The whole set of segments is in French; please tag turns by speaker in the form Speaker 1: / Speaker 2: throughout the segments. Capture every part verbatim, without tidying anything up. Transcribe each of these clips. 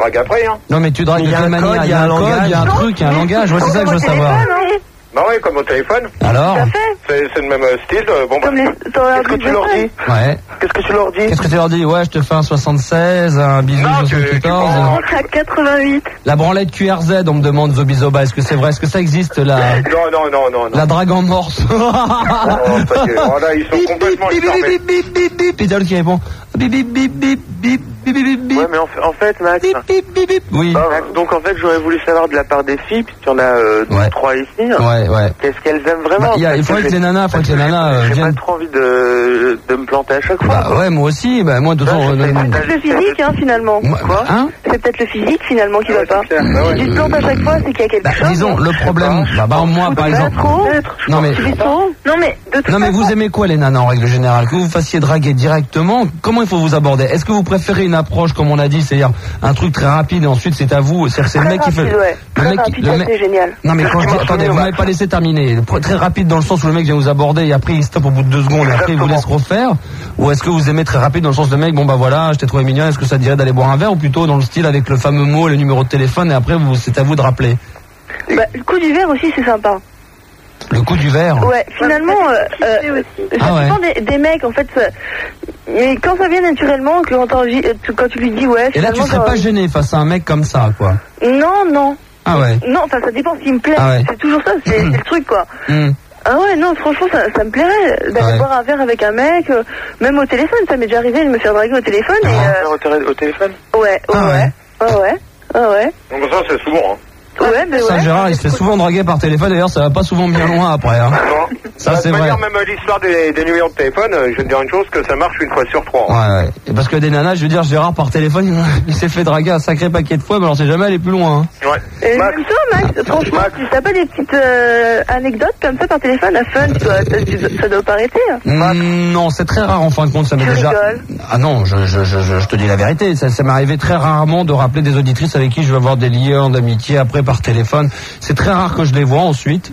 Speaker 1: drague après, hein.
Speaker 2: Non, mais tu dragues de quelle manière?
Speaker 3: Il y a un code,
Speaker 2: il y a un truc, il y a un langage. Ouais, c'est ça que je veux savoir.
Speaker 1: Bah oui, comme au téléphone.
Speaker 2: Alors?
Speaker 1: C'est, c'est le même style. Euh, bon, bah.
Speaker 3: Qu'est-ce que tu leur dis?
Speaker 2: Ouais.
Speaker 3: Qu'est-ce que tu leur dis?
Speaker 2: Qu'est-ce que tu leur dis? Ouais, je te fais un soixante-seize, un bisou soixante-quatorze.
Speaker 4: On rentre à quatre-vingt-huit.
Speaker 2: La branlette Q R Z, on me demande Zobizoba. Est-ce que c'est vrai? Est-ce que ça existe là?
Speaker 1: Non, non, non, non, non.
Speaker 2: La drague en morse.
Speaker 1: Oh, ça y est. Voilà, ils sont complètement charmés.
Speaker 2: Bip, bip, bip, bip. Et qui répond. Bip, bip, bip, bip, bip, bip, bip, bip.
Speaker 3: Ouais, mais en fait, en fait Max.
Speaker 2: Bip, bip, bip, bip. Oui.
Speaker 3: Bah, Max, donc en fait, j'aurais voulu savoir de la part des filles, puisqu'il y en a euh,
Speaker 2: Ouais.
Speaker 3: trois ici.
Speaker 2: Ouais, ouais.
Speaker 3: Qu'est-ce qu'elles aiment vraiment?
Speaker 2: Bah, il y a- il faudrait que les nanas, faudrait que les nanas euh,
Speaker 3: J'ai pas
Speaker 2: viennent.
Speaker 3: trop envie de, de me planter à chaque fois.
Speaker 2: Bah ouais, moi aussi. Bah moi, de toute façon.
Speaker 3: Ouais,
Speaker 2: euh,
Speaker 3: c'est-
Speaker 4: C'est le physique, hein, finalement.
Speaker 2: moi-
Speaker 3: Quoi
Speaker 2: Hein?
Speaker 4: C'est peut-être le physique, finalement, qui va pas.
Speaker 1: c'est clair. Bah ouais.
Speaker 4: Si tu te plantes à chaque fois, c'est qu'il y a quelque
Speaker 2: Bah,
Speaker 4: chose.
Speaker 2: disons, le problème. Bah, bah moi, par
Speaker 4: Pas
Speaker 2: exemple.
Speaker 4: trop.
Speaker 2: Non mais.
Speaker 4: Tu fais trop. Non, mais de toute
Speaker 2: Non mais
Speaker 4: façon-
Speaker 2: vous aimez quoi les nanas en règle générale? Que vous fassiez draguer directement, comment il faut vous aborder? Est-ce que vous préférez une approche comme on a dit, c'est-à-dire un truc très rapide et ensuite c'est à vous, c'est-à-dire c'est le
Speaker 4: Très
Speaker 2: mec qui fait
Speaker 4: rapide, ouais.
Speaker 2: le
Speaker 4: Très
Speaker 2: mec,
Speaker 4: rapide,
Speaker 2: le
Speaker 4: ça,
Speaker 2: mec-
Speaker 4: c'est génial.
Speaker 2: Non mais quand je dis, attendez, vous m'avez pas laissé terminer. Très rapide dans le sens où le mec vient vous aborder et après il stoppe au bout de deux secondes et après il vous laisse refaire. Ou est-ce que vous aimez très rapide dans le sens de mec, bon bah voilà, je t'ai trouvé mignon, est-ce que ça te dirait d'aller boire un verre, ou plutôt dans le style avec le fameux mot, le numéro de téléphone et après vous, c'est à vous de rappeler.
Speaker 4: Bah, le coup du verre aussi, c'est sympa.
Speaker 2: Le coup du verre.
Speaker 4: Ouais, finalement, euh, euh, ça
Speaker 2: Ah ouais.
Speaker 4: dépend des, des mecs, en fait. ça- Mais quand ça vient naturellement, que quand, t'as envie- euh, tu- quand tu lui dis ouais,
Speaker 2: Et là tu
Speaker 4: finalement,
Speaker 2: serais
Speaker 4: j'ai
Speaker 2: pas
Speaker 4: envie-
Speaker 2: gêné face à un mec comme ça quoi.
Speaker 4: Non, non.
Speaker 2: Ah ouais.
Speaker 4: Non, enfin, ça dépend s'il me plaît.
Speaker 2: Ah ouais.
Speaker 4: C'est toujours ça, c'est c'est le truc, quoi.
Speaker 2: Hmm.
Speaker 4: Ah ouais, non, franchement, ça, ça me plairait d'aller
Speaker 2: Ouais.
Speaker 4: boire un verre avec un mec, euh, même au téléphone. Ça m'est déjà arrivé de me faire draguer au téléphone. Et,
Speaker 3: Faire au, télé- au téléphone?
Speaker 4: euh, ouais, ouais,
Speaker 2: Ah ouais.
Speaker 4: ouais, ouais, ouais, ouais, ouais.
Speaker 1: Donc ça, c'est souvent, hein.
Speaker 4: Ouais, mais
Speaker 2: Ça,
Speaker 4: ouais.
Speaker 2: Gérard, il se fait souvent draguer par téléphone. D'ailleurs, ça va pas souvent bien loin après. Hein.
Speaker 1: Non.
Speaker 2: Ça,
Speaker 1: de
Speaker 2: c'est
Speaker 1: toute
Speaker 2: vrai.
Speaker 1: manière, même euh, l'histoire des, des numéros de téléphone, euh, je vais te dire une chose, que ça marche une fois sur trois. hein.
Speaker 2: Ouais, ouais. Et parce que des nanas, je veux dire, Gérard par téléphone, il, il s'est fait draguer un sacré paquet de fois, mais alors c'est jamais allé plus loin. Hein.
Speaker 1: Ouais.
Speaker 4: Et
Speaker 3: Max.
Speaker 4: même toi, Max, franchement,
Speaker 3: Max.
Speaker 4: si t'as pas des petites euh, anecdotes comme ça par téléphone, à fun, tu vois, ça, tu- ça doit pas arrêter.
Speaker 2: Mm, non, c'est très rare en fin de compte, ça m'est
Speaker 4: Tu
Speaker 2: déjà.
Speaker 4: rigoles.
Speaker 2: Ah non, je, je, je, je, je te dis la vérité. Ça, ça m'est arrivé très rarement de rappeler des auditrices avec qui je vais avoir des liens d'amitié après par téléphone. C'est très rare que je les vois ensuite.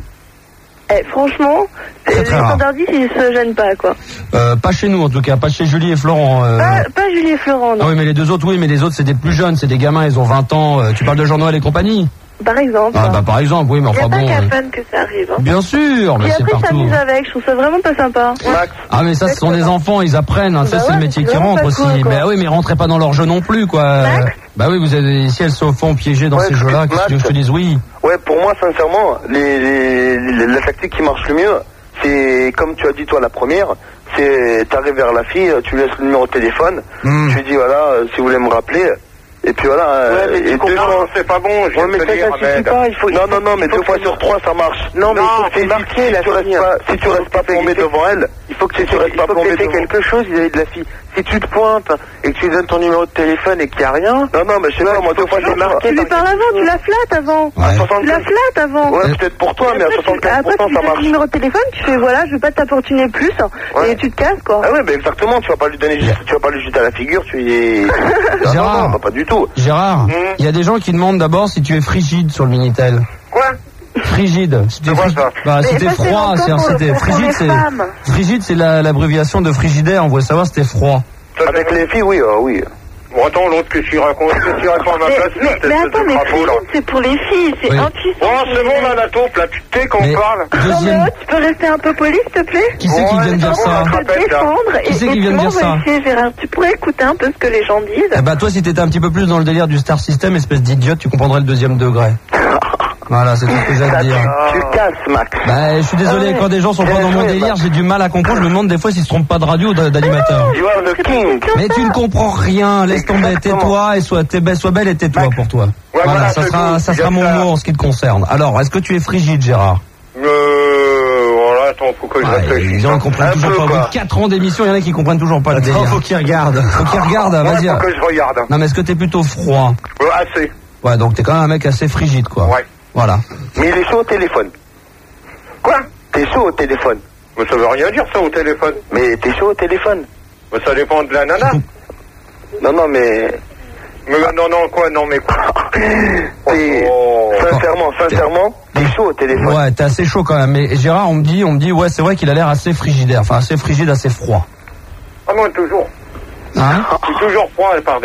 Speaker 4: Eh, franchement,
Speaker 2: Très,
Speaker 4: les
Speaker 2: très rare.
Speaker 4: standardistes, ils se gênent pas, quoi.
Speaker 2: Euh, pas chez nous en tout cas, pas chez Julie et Florent. Euh...
Speaker 4: Pas, pas Julie et Florent, non.
Speaker 2: Ah oui, mais les deux autres, oui, mais les autres, c'est des plus jeunes, c'est des gamins, ils ont vingt ans. Euh, tu parles de Jean-Noël et compagnie?
Speaker 4: Par exemple.
Speaker 2: Ah bah par exemple, oui, mais
Speaker 4: Il y
Speaker 2: enfin
Speaker 4: a pas
Speaker 2: bon.
Speaker 4: qu'à
Speaker 2: euh,
Speaker 4: fun que ça arrive. Hein.
Speaker 2: Bien sûr, mais
Speaker 4: Et
Speaker 2: c'est
Speaker 4: après, ils
Speaker 2: partout.
Speaker 4: s'amusent avec, je trouve ça vraiment pas sympa.
Speaker 3: Max.
Speaker 2: Ah mais ça ce sont des enfants, ils apprennent, hein, ça
Speaker 4: Bah
Speaker 2: c'est
Speaker 4: ouais,
Speaker 2: le métier
Speaker 4: mais
Speaker 2: qui
Speaker 4: c'est vraiment
Speaker 2: rentre
Speaker 4: pas
Speaker 2: aussi.
Speaker 4: cool, quoi.
Speaker 2: Mais oui, mais rentrez pas dans leur jeu non plus quoi.
Speaker 4: Max
Speaker 2: Bah oui, vous avez si elles se font piéger dans
Speaker 3: Ouais,
Speaker 2: ces jeux-là, qu'est-ce que tu veux que je te
Speaker 3: Max.
Speaker 2: dise? Oui.
Speaker 3: Ouais, pour moi, sincèrement, les, les, les- la tactique qui marche le mieux, c'est, comme tu as dit toi la première, c'est t'arrives vers la fille, tu lui laisses le numéro de téléphone,
Speaker 2: Mm.
Speaker 3: tu lui dis voilà, euh, si vous voulez me rappeler, et puis voilà. euh,
Speaker 1: mais tu
Speaker 3: et deux
Speaker 1: comprends,
Speaker 3: fois.
Speaker 1: c'est pas bon, je
Speaker 3: Ouais,
Speaker 1: viens
Speaker 3: mais
Speaker 1: de te
Speaker 3: ça,
Speaker 1: dire,
Speaker 3: ça suffit
Speaker 1: Ahmed.
Speaker 3: pas, il faut. Non, non, non, mais
Speaker 1: il faut
Speaker 3: deux fois
Speaker 1: que-
Speaker 3: sur trois, ça marche.
Speaker 1: Non, mais il faut
Speaker 3: c'est
Speaker 1: que tu marques,
Speaker 3: si tu restes pas, si tu restes pas plombé devant elle, il faut que tu, tu restes pas plombé devant quelque chose vis-à-vis de la fille. Si tu te pointes et que tu lui donnes ton numéro de téléphone et qu'il n'y a rien. Non, non, mais je sais pas, moi deux fois j'ai marqué.
Speaker 4: Tu lui parles avant, tu la flattes avant.
Speaker 2: Ouais.
Speaker 4: Tu la flattes avant.
Speaker 3: Ouais, peut-être pour toi, mais à
Speaker 4: Après, tu-
Speaker 3: soixante-quinze pour
Speaker 4: après,
Speaker 3: cent
Speaker 4: tu
Speaker 3: ça
Speaker 4: lui donnes
Speaker 3: marche.
Speaker 4: le numéro de téléphone, tu fais voilà, je veux pas t'apportuner plus,
Speaker 3: Ouais.
Speaker 4: et tu te casses, quoi.
Speaker 3: Ah ouais, bah exactement, tu vas pas lui donner juste, tu vas pas lui jeter à la figure, tu y Ah
Speaker 2: Gérard.
Speaker 3: non, non, pas du tout.
Speaker 2: Gérard,
Speaker 1: Mm.
Speaker 2: il y a des gens qui demandent d'abord si tu es frigide sur le Minitel.
Speaker 1: Quoi?
Speaker 2: Frigide. Si tu es
Speaker 1: C'est quoi,
Speaker 2: frigide-
Speaker 1: ça
Speaker 2: Bah,
Speaker 4: Mais
Speaker 2: si t'es
Speaker 4: ça, c'est
Speaker 2: froid,
Speaker 4: encore
Speaker 2: c'est
Speaker 4: pour-
Speaker 2: c'était
Speaker 4: pour- pour
Speaker 2: frigide,
Speaker 4: les
Speaker 2: c'est
Speaker 4: femmes.
Speaker 2: frigide, c'est la- l'abréviation de frigidaire. On voulait savoir si c'était froid.
Speaker 3: Avec les filles, oui, ah oui.
Speaker 1: Bon, attends, l'autre, qu'est-ce qu'il raconte? Qu'est-ce qu'il raconte à ma
Speaker 4: Mais,
Speaker 1: place?
Speaker 4: mais,
Speaker 1: cette
Speaker 4: mais
Speaker 1: espèce
Speaker 4: attends,
Speaker 1: de
Speaker 4: mais
Speaker 1: crapaud, là.
Speaker 4: frigide, c'est pour les filles, c'est
Speaker 2: Oui.
Speaker 4: impuissant.
Speaker 1: Oh, c'est bon, là, la taupe, là, tu te tais quand
Speaker 2: Mais
Speaker 1: on parle.
Speaker 4: Non, mais
Speaker 2: deuxième,
Speaker 4: oh, tu peux rester un peu poli, s'il te plaît?
Speaker 2: qui c'est qui
Speaker 1: Ouais,
Speaker 2: vient de dire
Speaker 1: c'est bon,
Speaker 2: ça?
Speaker 1: on
Speaker 4: Te
Speaker 1: rappelle, là.
Speaker 4: défendre,
Speaker 2: Qui
Speaker 4: et,
Speaker 2: c'est
Speaker 4: et
Speaker 2: qui vient de
Speaker 4: tu
Speaker 2: dire ça?
Speaker 4: m'envoies essayer, Gérard, tu pourrais écouter un peu ce que les gens disent.
Speaker 2: Eh bah toi, si t'étais un petit peu plus dans le délire du Star System, espèce d'idiote, tu comprendrais le deuxième degré. Voilà, c'est tout ce que j'ai à te dire.
Speaker 3: Tu casses, Max.
Speaker 2: Bah, je suis désolé,
Speaker 4: Ah ouais.
Speaker 2: quand des gens sont pas dans mon délire, j'ai du mal à comprendre. Je me demande des fois s'ils se trompent pas de radio ou d'a- d'animateur.
Speaker 3: You are the king.
Speaker 2: Mais tu ne comprends rien, laisse tomber,
Speaker 3: Exactement.
Speaker 2: tais-toi et sois, t'es belle, sois belle et tais-toi pour toi.
Speaker 1: Ouais,
Speaker 2: Voilà,
Speaker 1: voilà,
Speaker 2: ça
Speaker 1: c'est
Speaker 2: sera,
Speaker 1: tout.
Speaker 2: ça
Speaker 1: Il y
Speaker 2: sera
Speaker 1: a
Speaker 2: mon
Speaker 1: ça.
Speaker 2: mot en ce qui te concerne. Alors, est-ce que tu es frigide, Gérard?
Speaker 1: Euh, voilà, attends, faut que je
Speaker 2: Ouais,
Speaker 1: réfléchisse.
Speaker 2: les gens comprennent
Speaker 3: Un
Speaker 2: toujours
Speaker 3: peu,
Speaker 2: pas. Au
Speaker 3: quoi.
Speaker 2: bout de quatre ans d'émission, il y en a qui comprennent toujours pas le délire.
Speaker 3: faut qu'ils regardent.
Speaker 2: Faut qu'ils regardent,
Speaker 1: Ouais,
Speaker 2: vas-y.
Speaker 1: faut que je regarde.
Speaker 2: Non, mais est-ce que t'es plutôt froid?
Speaker 1: Euh, assez.
Speaker 2: Ouais, donc t'es quand même un mec assez frigide, quoi.
Speaker 1: Ouais.
Speaker 2: Voilà.
Speaker 3: Mais il est chaud au téléphone.
Speaker 1: Quoi?
Speaker 3: T'es chaud au téléphone.
Speaker 1: Mais ça veut rien dire, ça, au téléphone.
Speaker 3: Mais t'es chaud au téléphone.
Speaker 1: Mais ça dépend de la nana.
Speaker 3: Non, non, mais.
Speaker 1: Mais non, non, quoi, non, mais quoi?
Speaker 3: T'es.
Speaker 1: Oh.
Speaker 3: Sincèrement, sincèrement, t'es chaud au téléphone.
Speaker 2: Ouais, t'es assez chaud quand même. Mais Gérard, on me dit, on me dit, ouais, c'est vrai qu'il a l'air assez frigidaire. Enfin, assez frigide, assez froid.
Speaker 1: Ah, moi, toujours.
Speaker 2: Hein?
Speaker 1: Je suis toujours froid par derrière.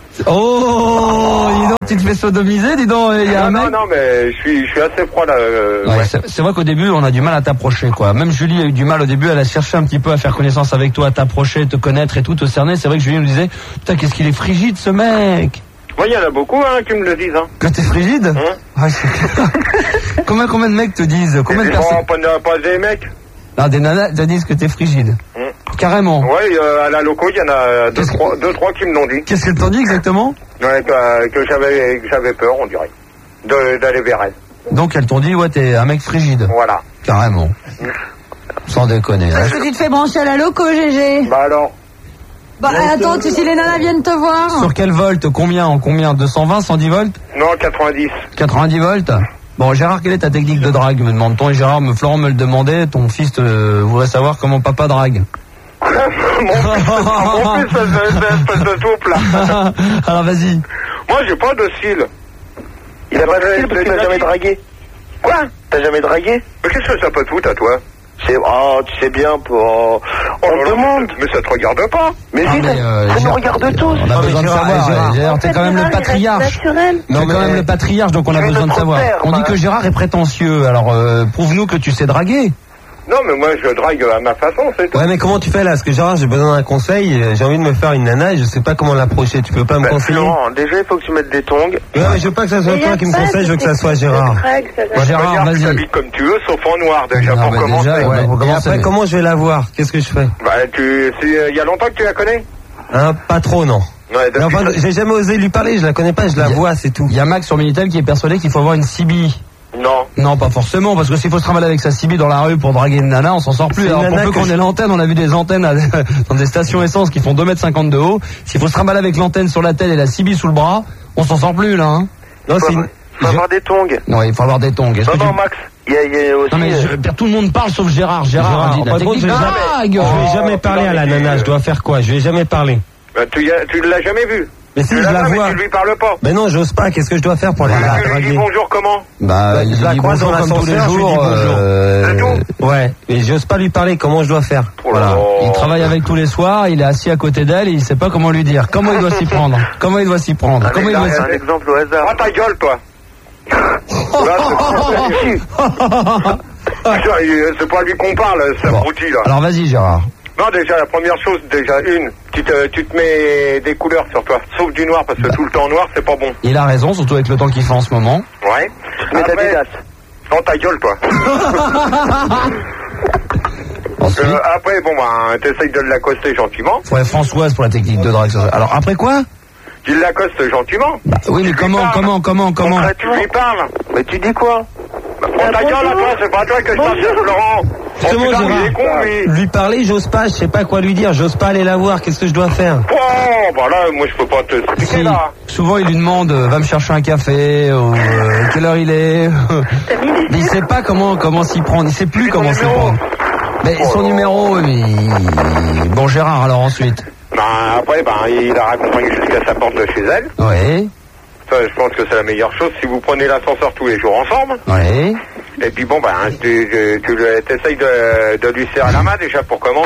Speaker 2: Oh, dis donc, tu te fais sodomiser, dis donc, il y a
Speaker 1: non,
Speaker 2: un mec.
Speaker 1: Non, non, mais je suis, je suis assez froid là. Euh,
Speaker 2: ouais,
Speaker 1: ouais.
Speaker 2: c'est, c'est vrai qu'au début, on a du mal à t'approcher, quoi. Même Julie a eu du mal au début, elle a cherché un petit peu à faire connaissance avec toi, à t'approcher, te connaître et tout, te cerner. C'est vrai que Julie nous disait, putain, qu'est-ce qu'il est frigide, ce mec.
Speaker 1: Oui, il y en a beaucoup hein, qui me le disent. Hein.
Speaker 2: Que t'es frigide
Speaker 1: hein
Speaker 2: ouais, c'est... combien, combien de mecs te disent combien de personnes
Speaker 1: pas, pas des mecs.
Speaker 2: Non, des nanas te disent que t'es frigide. Hum. Carrément.
Speaker 1: Oui, euh, à la loco, il y en a deux trois, deux, trois qui me l'ont dit.
Speaker 2: Qu'est-ce qu'elles t'ont dit exactement?
Speaker 1: Ouais, que, que, j'avais, que j'avais peur, on dirait, de, d'aller vers elle.
Speaker 2: Donc elles t'ont dit, ouais, t'es un mec frigide.
Speaker 1: Voilà.
Speaker 2: Carrément. Hum. Sans déconner.
Speaker 5: Est-ce que tu te fais brancher à la loco, G G?
Speaker 1: Bah alors.
Speaker 5: Bah attends, tu, si les nanas viennent te voir.
Speaker 2: Sur quel volt? Combien? En combien? deux cent vingt, cent dix volts?
Speaker 1: Non, quatre-vingt-dix.
Speaker 2: quatre-vingt-dix volts? Bon, Gérard, quelle est ta technique de drague, me demande-t-on? Et Gérard, me, Florent me le demandait, ton fils euh, voudrait savoir comment papa drague.
Speaker 1: mon fils, mon fils, c'est une espèce de taupe là.
Speaker 2: Alors vas-y.
Speaker 1: Moi, j'ai pas de style.
Speaker 3: Il a pas de style parce qu'il n'a jamais dragué.
Speaker 1: Quoi?
Speaker 3: T'as jamais dragué?
Speaker 1: Mais qu'est-ce que ça peut te foutre à toi?
Speaker 3: C'est, oh, tu sais bien, pour, on
Speaker 1: oh,
Speaker 3: te demande.
Speaker 1: Mais ça te regarde pas.
Speaker 3: Mais
Speaker 2: ah,
Speaker 3: si,
Speaker 2: mais euh,
Speaker 3: ça
Speaker 2: Gérard,
Speaker 3: nous regarde tous.
Speaker 2: On a
Speaker 3: ah,
Speaker 2: besoin de
Speaker 3: Gérard,
Speaker 2: savoir.
Speaker 3: Gérard,
Speaker 2: Gérard, t'es quand même le patriarche. Non, mais quand même le patriarche, donc on a besoin de savoir. On dit que Gérard est prétentieux. Alors, euh, prouve-nous que tu sais draguer.
Speaker 1: Non, mais moi, je drague à ma façon, c'est tout.
Speaker 6: Ouais, mais comment tu fais là? Parce que Gérard, j'ai besoin d'un conseil. J'ai envie de me faire une nana et je sais pas comment l'approcher. Tu peux pas me
Speaker 3: bah,
Speaker 6: conseiller?
Speaker 3: Non, déjà, il faut que tu mettes des tongs.
Speaker 6: Ouais, mais je veux pas que ça soit toi qui me conseille, je veux que ça soit Gérard.
Speaker 1: Moi,
Speaker 2: Gérard, vas-y.
Speaker 1: Tu t'habilles comme tu veux, sauf en noir, déjà,
Speaker 2: non,
Speaker 1: pour commencer.
Speaker 2: Déjà, ouais, pour
Speaker 6: et
Speaker 2: commencer,
Speaker 6: après,
Speaker 2: mais...
Speaker 6: comment je vais la voir? Qu'est-ce que je fais?
Speaker 1: Bah, tu, il euh, y a longtemps que tu la connais?
Speaker 6: Hein, pas trop, non.
Speaker 1: Ouais,
Speaker 6: mais enfin, j'ai jamais osé lui parler, je la connais pas, je la
Speaker 2: a,
Speaker 6: vois, c'est tout.
Speaker 2: Il y a Max sur Minitel qui est persuadé qu'il faut avoir une C B.
Speaker 1: Non.
Speaker 2: Non, pas forcément, parce que s'il faut se trimballer avec sa C B dans la rue pour draguer une nana, on s'en sort plus. Alors pour peu qu'on ait l'antenne, on a vu des antennes à, dans des stations essence qui font deux mètres cinquante de haut. S'il faut se trimballer avec l'antenne sur la tête et la C B sous le bras, on s'en sort plus là. Hein.
Speaker 3: Non, c'est une... Il faut avoir des tongs.
Speaker 2: Non, il faut avoir des tongs.
Speaker 3: Non, non, tu... Max, il y, a, il y a aussi...
Speaker 2: Non, mais je, tout le monde parle sauf Gérard. Gérard,
Speaker 6: Gérard
Speaker 2: a dit la technique
Speaker 6: je vais jamais, je vais jamais parler à la nana, je dois faire quoi? Je vais jamais parler.
Speaker 1: Bah, tu, y a, tu l'as jamais vu.
Speaker 6: Mais si
Speaker 1: tu
Speaker 6: je la vois.
Speaker 1: Mais tu lui parles pas.
Speaker 6: Mais non, j'ose pas. Qu'est-ce que je dois faire pour aller la draguer?
Speaker 1: Tu lui dis bonjour comment?
Speaker 2: Bah,
Speaker 6: bah je la croise dans l'ascenseur, je lui dis bonjour.
Speaker 1: C'est tout?
Speaker 6: Ouais. Mais j'ose pas lui parler. Comment je dois faire?
Speaker 2: Voilà. Il travaille avec tous les soirs. Il est assis à côté d'elle et il sait pas comment lui dire. Comment il doit s'y prendre? Comment il doit s'y prendre?
Speaker 3: Un
Speaker 2: Comment il doit s'y...
Speaker 3: un exemple au hasard.
Speaker 1: Ah, ta gueule, toi. C'est pas à lui qu'on parle, c'est
Speaker 2: bon.
Speaker 1: abruti là.
Speaker 2: Alors vas-y Gérard.
Speaker 1: Non, déjà la première chose, déjà une, tu te, tu te mets des couleurs sur toi, sauf du noir, parce que bah. tout le temps noir c'est pas bon.
Speaker 2: Il a raison, surtout avec le temps qu'il fait en ce moment.
Speaker 1: Ouais.
Speaker 3: Mais t'as des dates.
Speaker 1: Non, ta gueule toi. euh, après, bon bah, t'essayes de l'accoster gentiment.
Speaker 2: Ouais, Françoise pour la technique de drague. Alors après quoi?
Speaker 1: Tu l'accostes gentiment.
Speaker 2: Bah, oui, mais comment, comment, comment, comment, comment
Speaker 1: tu lui parles.
Speaker 3: Mais tu dis quoi?
Speaker 1: Bah, prends ta gueule à toi, c'est pas toi que je t'achète, Florent.
Speaker 6: Justement, oh, putain, Gérard, con, lui. lui parler, j'ose pas, je sais pas quoi lui dire, j'ose pas aller la voir, qu'est-ce que je dois faire?
Speaker 1: Oh, bah là, moi je peux pas te expliquer si, là.
Speaker 2: Souvent il lui demande, euh, va me chercher un café, ou euh, quelle heure il est. Mais il sait pas comment, comment s'y prendre, il sait plus
Speaker 1: c'est
Speaker 2: comment s'y prendre. Mais oh, son numéro, mais... Bon Gérard, alors ensuite.
Speaker 1: Ben, après, ben, il la raccompagne jusqu'à sa porte de chez elle.
Speaker 2: Oui.
Speaker 1: Ça, je pense que c'est la meilleure chose si vous prenez l'ascenseur tous les jours ensemble.
Speaker 2: Oui.
Speaker 1: Et puis bon, ben, tu, tu, tu essayes de, de lui serrer la main déjà pour commencer.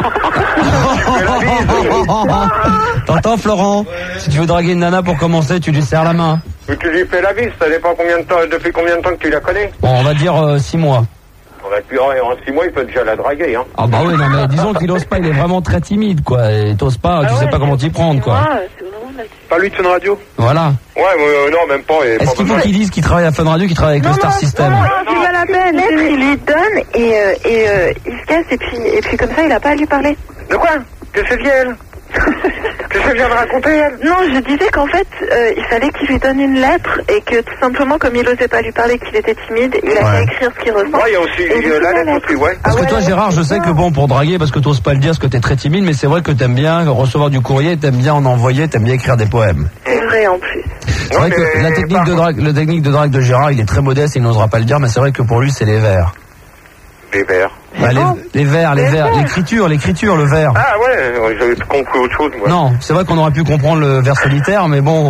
Speaker 2: T'entends Florent? Si tu veux draguer une nana pour commencer, tu lui serres la main.
Speaker 1: Mais tu lui fais la bise, ça dépend combien de temps, depuis combien de temps que tu la connais.
Speaker 2: Bon, on va dire euh, six mois.
Speaker 1: Et puis en six mois, il peut déjà la draguer, hein.
Speaker 2: Ah bah oui, non mais disons qu'il ose pas, il est vraiment très timide, quoi. Et t'oses pas, ah tu ouais, sais pas comment t'y prendre, quoi.
Speaker 1: Pas lui de Fun Radio.
Speaker 2: Voilà.
Speaker 1: Ouais, mais euh, non, même pas.
Speaker 2: Est-ce qu'il faut qu'il dise qu'il travaille à Fun Radio, qu'il travaille avec
Speaker 4: non,
Speaker 2: le Star
Speaker 4: non,
Speaker 2: System?
Speaker 4: Non, non, c'est pas la peine. Il lui donne et, euh, et euh, il se casse et puis, et puis comme ça, il a pas à lui parler.
Speaker 1: De quoi? Que c'est bien elle? Qu'est-ce qu'elle vient de raconter, elle?
Speaker 4: Non, je disais qu'en fait, euh, il fallait qu'il lui donne une lettre et que tout simplement, comme il osait pas lui parler, qu'il était timide, il a
Speaker 2: ouais.
Speaker 4: fait écrire ce qu'il ressent.
Speaker 1: Ouais, il y a aussi euh, la lettre aussi, ouais.
Speaker 2: Parce
Speaker 4: ah
Speaker 2: que toi,
Speaker 4: ouais,
Speaker 2: Gérard, je sais que bon, pour draguer, parce que t'oses pas le dire, parce que t'es très timide, mais c'est vrai que t'aimes bien recevoir du courrier, t'aimes bien en envoyer, t'aimes bien écrire des poèmes.
Speaker 4: C'est vrai, en plus.
Speaker 2: C'est vrai que la technique de drague, la technique de drague de Gérard, il est très modeste, il n'osera pas le dire, mais c'est vrai que pour lui, c'est les vers.
Speaker 1: Les vers.
Speaker 2: Bah, les, les vers, les, les vers, vers. l'écriture, l'écriture, le vers.
Speaker 1: Ah ouais, j'avais compris autre chose, moi.
Speaker 2: Non, c'est vrai qu'on aurait pu comprendre le vers solitaire, mais bon.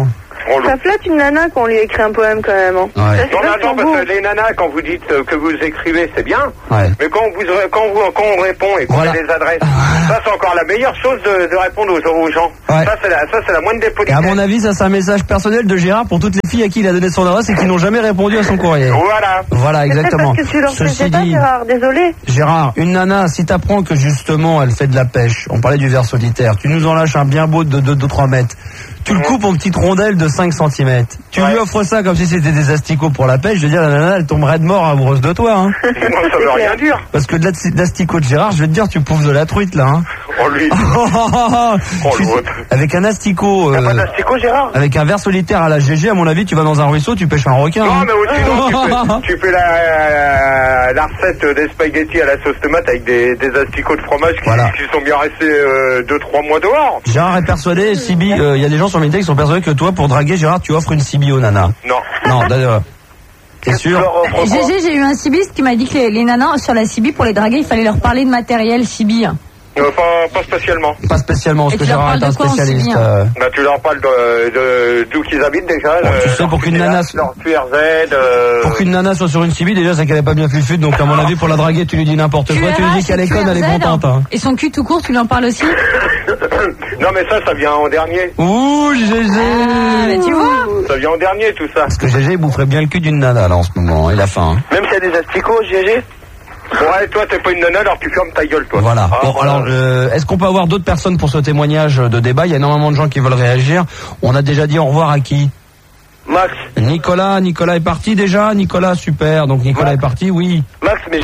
Speaker 4: Ça flatte une nana qu'on lui écrit un poème quand même. Hein.
Speaker 2: Ouais.
Speaker 4: Ça,
Speaker 1: Non, mais attends, parce que les nanas, quand vous dites euh, que vous écrivez, c'est bien.
Speaker 2: Ouais.
Speaker 1: Mais quand, vous, quand, vous, quand on répond et qu'on
Speaker 2: Voilà.
Speaker 1: a des adresses, ça c'est encore la meilleure chose de, de répondre aux, aux gens.
Speaker 2: Ouais.
Speaker 1: Ça, c'est la, ça, c'est la moindre des
Speaker 2: Et
Speaker 1: politesses.
Speaker 2: à mon avis, ça c'est un message personnel de Gérard pour toutes les filles à qui il a donné son adresse et qui n'ont jamais répondu à son courrier.
Speaker 1: Voilà.
Speaker 2: Voilà, exactement.
Speaker 4: C'est parce que tu leur
Speaker 2: Ceci
Speaker 4: faisais pas,
Speaker 2: dit,
Speaker 4: Gérard, désolé.
Speaker 2: Gérard, une nana, si t'apprends que justement elle fait de la pêche, on parlait du ver solitaire, tu nous en lâches un bien beau de deux à trois mètres, tu le coupes en petites rondelles de cinq centimètres, tu
Speaker 1: Ouais.
Speaker 2: lui offres ça comme si c'était des asticots pour la pêche, je veux dire, la nana elle tomberait de mort amoureuse de toi, hein.
Speaker 1: Moi, ça veut rien dire.
Speaker 2: Parce que de l'asti- de l'asticot de Gérard, je vais te dire, tu poufes de la truite là, hein.
Speaker 1: Oh, lui.
Speaker 2: Tu-
Speaker 1: l'autre.
Speaker 2: avec un asticot,
Speaker 3: T'as
Speaker 2: euh,
Speaker 3: pas d'astico, Gérard?
Speaker 2: avec un ver solitaire à la G G, à mon avis, tu vas dans un ruisseau, tu pêches un requin.
Speaker 1: Non,
Speaker 2: hein.
Speaker 1: mais aussi, non, tu fais, tu fais la, la recette des spaghettis à la sauce tomate avec des, des asticots de fromage qui,
Speaker 2: Voilà.
Speaker 1: qui sont bien restés euh, deux trois mois dehors.
Speaker 2: Gérard est persuadé, Sibi, il y a des gens sur Minté qui sont persuadés que toi, pour draguer Gérard, tu offres une Sibi aux nanas.
Speaker 1: Non.
Speaker 2: Non, d'ailleurs. T'es sûr?
Speaker 5: G G, j'ai eu un cibiste qui m'a dit que les, les nanas sur la Sibi, pour les draguer, il fallait leur parler de matériel Sibi.
Speaker 1: Euh, pas, pas spécialement.
Speaker 2: Pas spécialement, parce
Speaker 5: Et
Speaker 2: que
Speaker 5: tu leur
Speaker 2: Gérard est
Speaker 5: parles
Speaker 2: un
Speaker 5: de quoi en
Speaker 2: spécialiste.
Speaker 5: Sibi, hein
Speaker 2: euh,
Speaker 1: Bah, tu leur parles de, de, d'où qu'ils habitent déjà.
Speaker 2: Bon, tu
Speaker 1: euh,
Speaker 2: sais, pour
Speaker 1: leur
Speaker 2: qu'une
Speaker 1: Q R,
Speaker 2: nana-
Speaker 1: leur Q R Z. Euh...
Speaker 2: Pour qu'une nana soit sur une Sibi, déjà, c'est qu'elle est pas bien fut donc à mon avis, pour la draguer, tu lui dis n'importe quoi, tu lui dis qu'elle est conne, elle est contente. Hein.
Speaker 5: Et son cul tout court, tu lui en parles aussi?
Speaker 1: Non, mais ça, ça vient en dernier.
Speaker 2: Ouh, G G.
Speaker 5: Ah, mais tu vois.
Speaker 1: Ça vient en dernier, tout ça.
Speaker 2: Parce que G G boufferait bien le cul d'une nana, là, en ce moment, il a faim. Hein.
Speaker 3: Même s'il y a des asticots, G G?
Speaker 1: Ouais, toi, t'es pas une nana, alors tu fermes ta gueule, toi.
Speaker 2: Voilà.
Speaker 1: Ah,
Speaker 2: Bon,
Speaker 1: voilà.
Speaker 2: alors, euh, est-ce qu'on peut avoir d'autres personnes pour ce témoignage de débat? Il y a énormément de gens qui veulent réagir. On a déjà dit au revoir à qui?
Speaker 3: Max.
Speaker 2: Nicolas, Nicolas est parti déjà. Nicolas, super. Donc Nicolas
Speaker 3: Max.
Speaker 2: est parti, oui.
Speaker 3: Max, mais...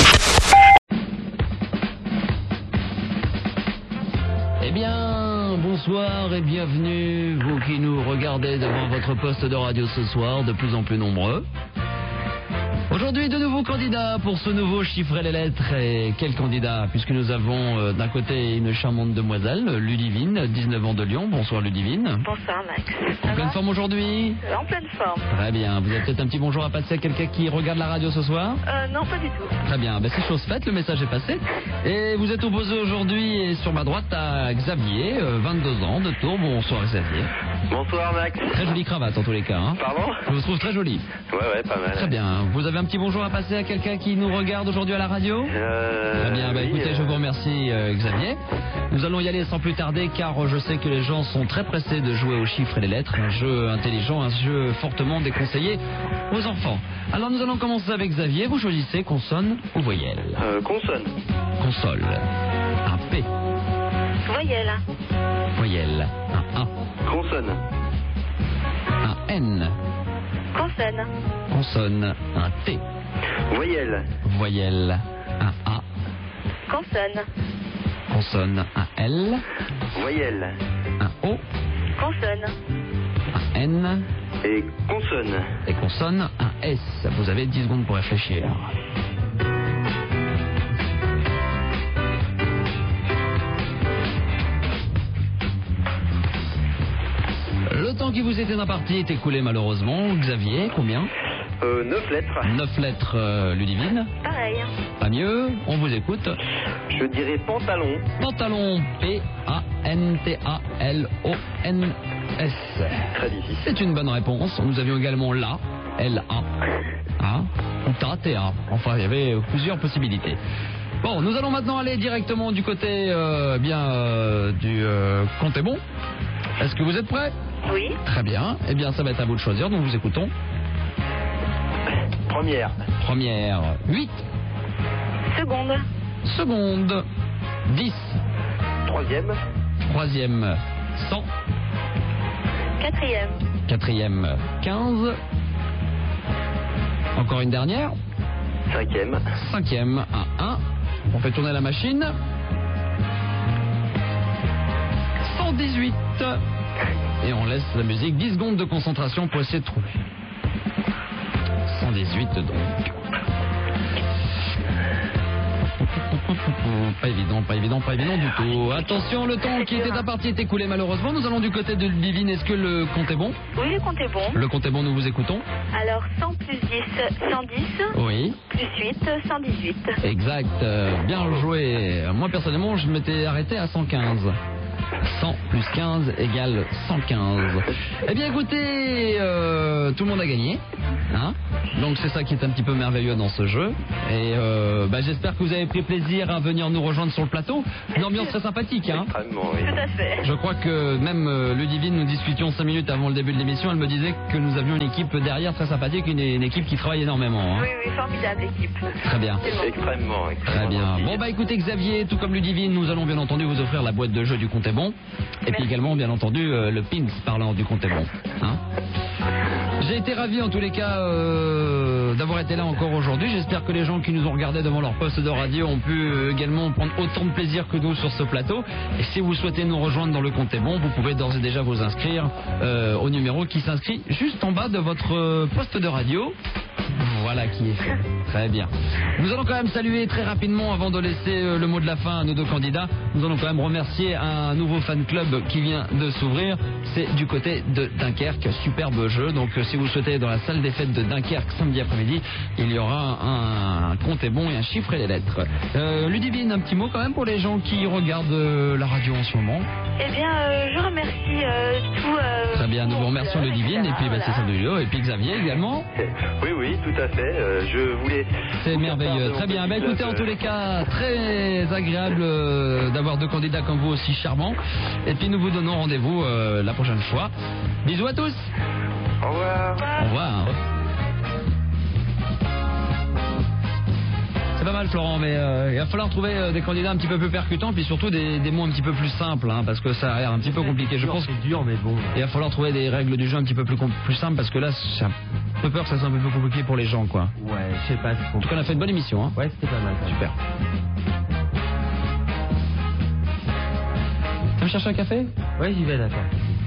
Speaker 7: Eh bien, bonsoir et bienvenue, vous qui nous regardez devant votre poste de radio ce soir, de plus en plus nombreux. Aujourd'hui, de nouveaux candidats pour ce nouveau chiffrer les lettres. Et quel candidat? Puisque nous avons euh, d'un côté une charmante demoiselle, Ludivine, dix-neuf ans de Lyon. Bonsoir Ludivine.
Speaker 4: Bonsoir, Max.
Speaker 7: En pleine forme aujourd'hui?
Speaker 4: En pleine forme.
Speaker 7: Très bien. Vous avez peut-être un petit bonjour à passer à quelqu'un qui regarde la radio ce soir?
Speaker 4: Euh, non, pas du tout.
Speaker 7: Très bien, ben, c'est chose faite, le message est passé. Et vous êtes opposé aujourd'hui et sur ma droite à Xavier, euh, vingt-deux ans, de Tours. Bonsoir Xavier.
Speaker 3: Bonsoir, Max.
Speaker 7: Très jolie cravate en tous les cas. Hein.
Speaker 3: Pardon?
Speaker 7: Je vous trouve très jolie.
Speaker 3: Ouais, ouais, pas mal.
Speaker 7: Très bien. Vous avez un petit bonjour à passer à quelqu'un qui nous regarde aujourd'hui à la radio?
Speaker 3: Euh...
Speaker 7: Très bien, bah,
Speaker 3: oui,
Speaker 7: écoutez,
Speaker 3: euh,
Speaker 7: je vous remercie euh, Xavier. Nous allons y aller sans plus tarder car je sais que les gens sont très pressés de jouer aux chiffres et les lettres. Un jeu intelligent, un jeu fortement déconseillé aux enfants. Alors nous allons commencer avec Xavier. Vous choisissez consonne ou voyelle?
Speaker 3: Euh, consonne.
Speaker 7: Console. Un P.
Speaker 4: Voyelle.
Speaker 7: Voyelle. Un A.
Speaker 3: Consonne.
Speaker 7: Un N.
Speaker 4: Consonne.
Speaker 7: Consonne. Un T.
Speaker 3: Voyelle.
Speaker 7: Voyelle. Un A.
Speaker 4: Consonne.
Speaker 7: Consonne. Un L.
Speaker 3: Voyelle.
Speaker 7: Un O.
Speaker 4: Consonne.
Speaker 7: Un N.
Speaker 3: Et consonne.
Speaker 7: Et consonne. Un S. Vous avez dix secondes pour réfléchir. Le temps qui vous était imparti est écoulé malheureusement. Xavier, combien?
Speaker 3: Euh, neuf lettres.
Speaker 7: Neuf lettres, euh, Ludivine.
Speaker 4: Pareil.
Speaker 7: Pas mieux, on vous écoute.
Speaker 3: Je dirais pantalon.
Speaker 7: Pantalon, P A N T A L O N S.
Speaker 3: Très difficile.
Speaker 7: C'est une bonne réponse. Nous avions également la, L A. Hein? Ou ta, T A. Enfin, il y avait plusieurs possibilités. Bon, nous allons maintenant aller directement du côté euh, bien euh, du euh, compte est bon. Est-ce que vous êtes prêts?
Speaker 4: Oui.
Speaker 7: Très bien. Eh bien, ça va être à vous de choisir, donc vous écoutons.
Speaker 3: Première.
Speaker 7: Première, huit.
Speaker 4: Seconde.
Speaker 7: Seconde, dix.
Speaker 3: Troisième.
Speaker 7: Troisième, cent.
Speaker 4: Quatrième.
Speaker 7: Quatrième, quinze. Encore une dernière.
Speaker 3: Cinquième.
Speaker 7: Cinquième, un, un. On fait tourner la machine. cent dix-huit. Et on laisse la musique. dix secondes de concentration pour essayer de trouver. cent dix-huit donc. Pas évident, pas évident, pas évident du tout. Attention, le temps qui était imparti est écoulé malheureusement. Nous allons du côté de Ludivine. Est-ce que le compte est bon?
Speaker 4: Oui, le compte est bon.
Speaker 7: Le compte est bon, nous vous écoutons.
Speaker 4: Alors, cent plus dix, cent dix.
Speaker 7: Oui.
Speaker 4: Plus huit, cent dix-huit.
Speaker 7: Exact, euh, bien joué. Moi personnellement, je m'étais arrêté à cent quinze. cent plus quinze égale cent quinze. Eh bien écoutez, euh, tout le monde a gagné. Hein, donc c'est ça qui est un petit peu merveilleux dans ce jeu. Et euh, bah, j'espère que vous avez pris plaisir à venir nous rejoindre sur le plateau. Une ambiance très sympathique. Hein.
Speaker 1: Extrêmement, oui.
Speaker 4: Tout à fait.
Speaker 7: Je crois que même euh, Ludivine, nous discutions cinq minutes avant le début de l'émission, elle me disait que nous avions une équipe derrière très sympathique, une, une équipe qui travaille énormément. Hein.
Speaker 4: Oui, oui, formidable équipe.
Speaker 7: Très bien.
Speaker 1: Extrêmement, extrêmement.
Speaker 7: Très bien. Bon bah écoutez Xavier, tout comme Ludivine, nous allons bien entendu vous offrir la boîte de jeu du Compte est bon. Et puis également bien entendu euh, le pins parlant du Compte est bon. Hein. J'ai été ravi en tous les cas euh, d'avoir été là encore aujourd'hui. J'espère que les gens qui nous ont regardés devant leur poste de radio ont pu euh, également prendre autant de plaisir que nous sur ce plateau. Et si vous souhaitez nous rejoindre dans le Compte est bon, vous pouvez d'ores et déjà vous inscrire euh, au numéro qui s'inscrit juste en bas de votre euh, poste de radio. Voilà qui est fait. Très bien. Nous allons quand même saluer très rapidement, avant de laisser euh, le mot de la fin à nos deux candidats, nous allons quand même remercier un nouveau fan club qui vient de s'ouvrir. C'est du côté de Dunkerque. Superbe jeu. Donc euh, si vous souhaitez dans la salle des fêtes de Dunkerque samedi après-midi, il y aura un, un Compte est bon et un chiffre et les lettres. Euh, Ludivine, un petit mot quand même pour les gens qui regardent euh, la radio en ce moment.
Speaker 4: Eh bien, euh, je remercie euh, tout... Euh,
Speaker 7: Très bien, nous vous remercions Ludivine et puis Baptiste Saint-Dulio et puis Xavier également.
Speaker 1: Oui, oui, tout à fait. Euh, je voulais...
Speaker 7: C'est merveilleux, très bien. Bah, écoutez, en tous les cas, très agréable euh, d'avoir deux candidats comme vous aussi charmants. Et puis nous vous donnons rendez-vous euh, la prochaine fois. Bisous à tous.
Speaker 1: Au revoir.
Speaker 7: Au revoir. C'est pas mal Florent, mais euh, il va falloir trouver euh, des candidats un petit peu plus percutants, puis surtout des, des mots un petit peu plus simples, hein, parce que ça a l'air un petit peu compliqué. Je pense
Speaker 6: c'est dur, mais bon.
Speaker 7: Il va falloir trouver des règles du jeu un petit peu plus, plus simples, parce que là, j'ai un peu peur que ça soit un peu plus compliqué pour les gens, quoi.
Speaker 6: Ouais, je sais pas.
Speaker 7: En tout cas, on a fait une bonne émission, hein.
Speaker 6: Ouais, c'était pas mal.
Speaker 7: Super. Tu veux me chercher un café?
Speaker 6: Ouais, j'y vais, d'accord.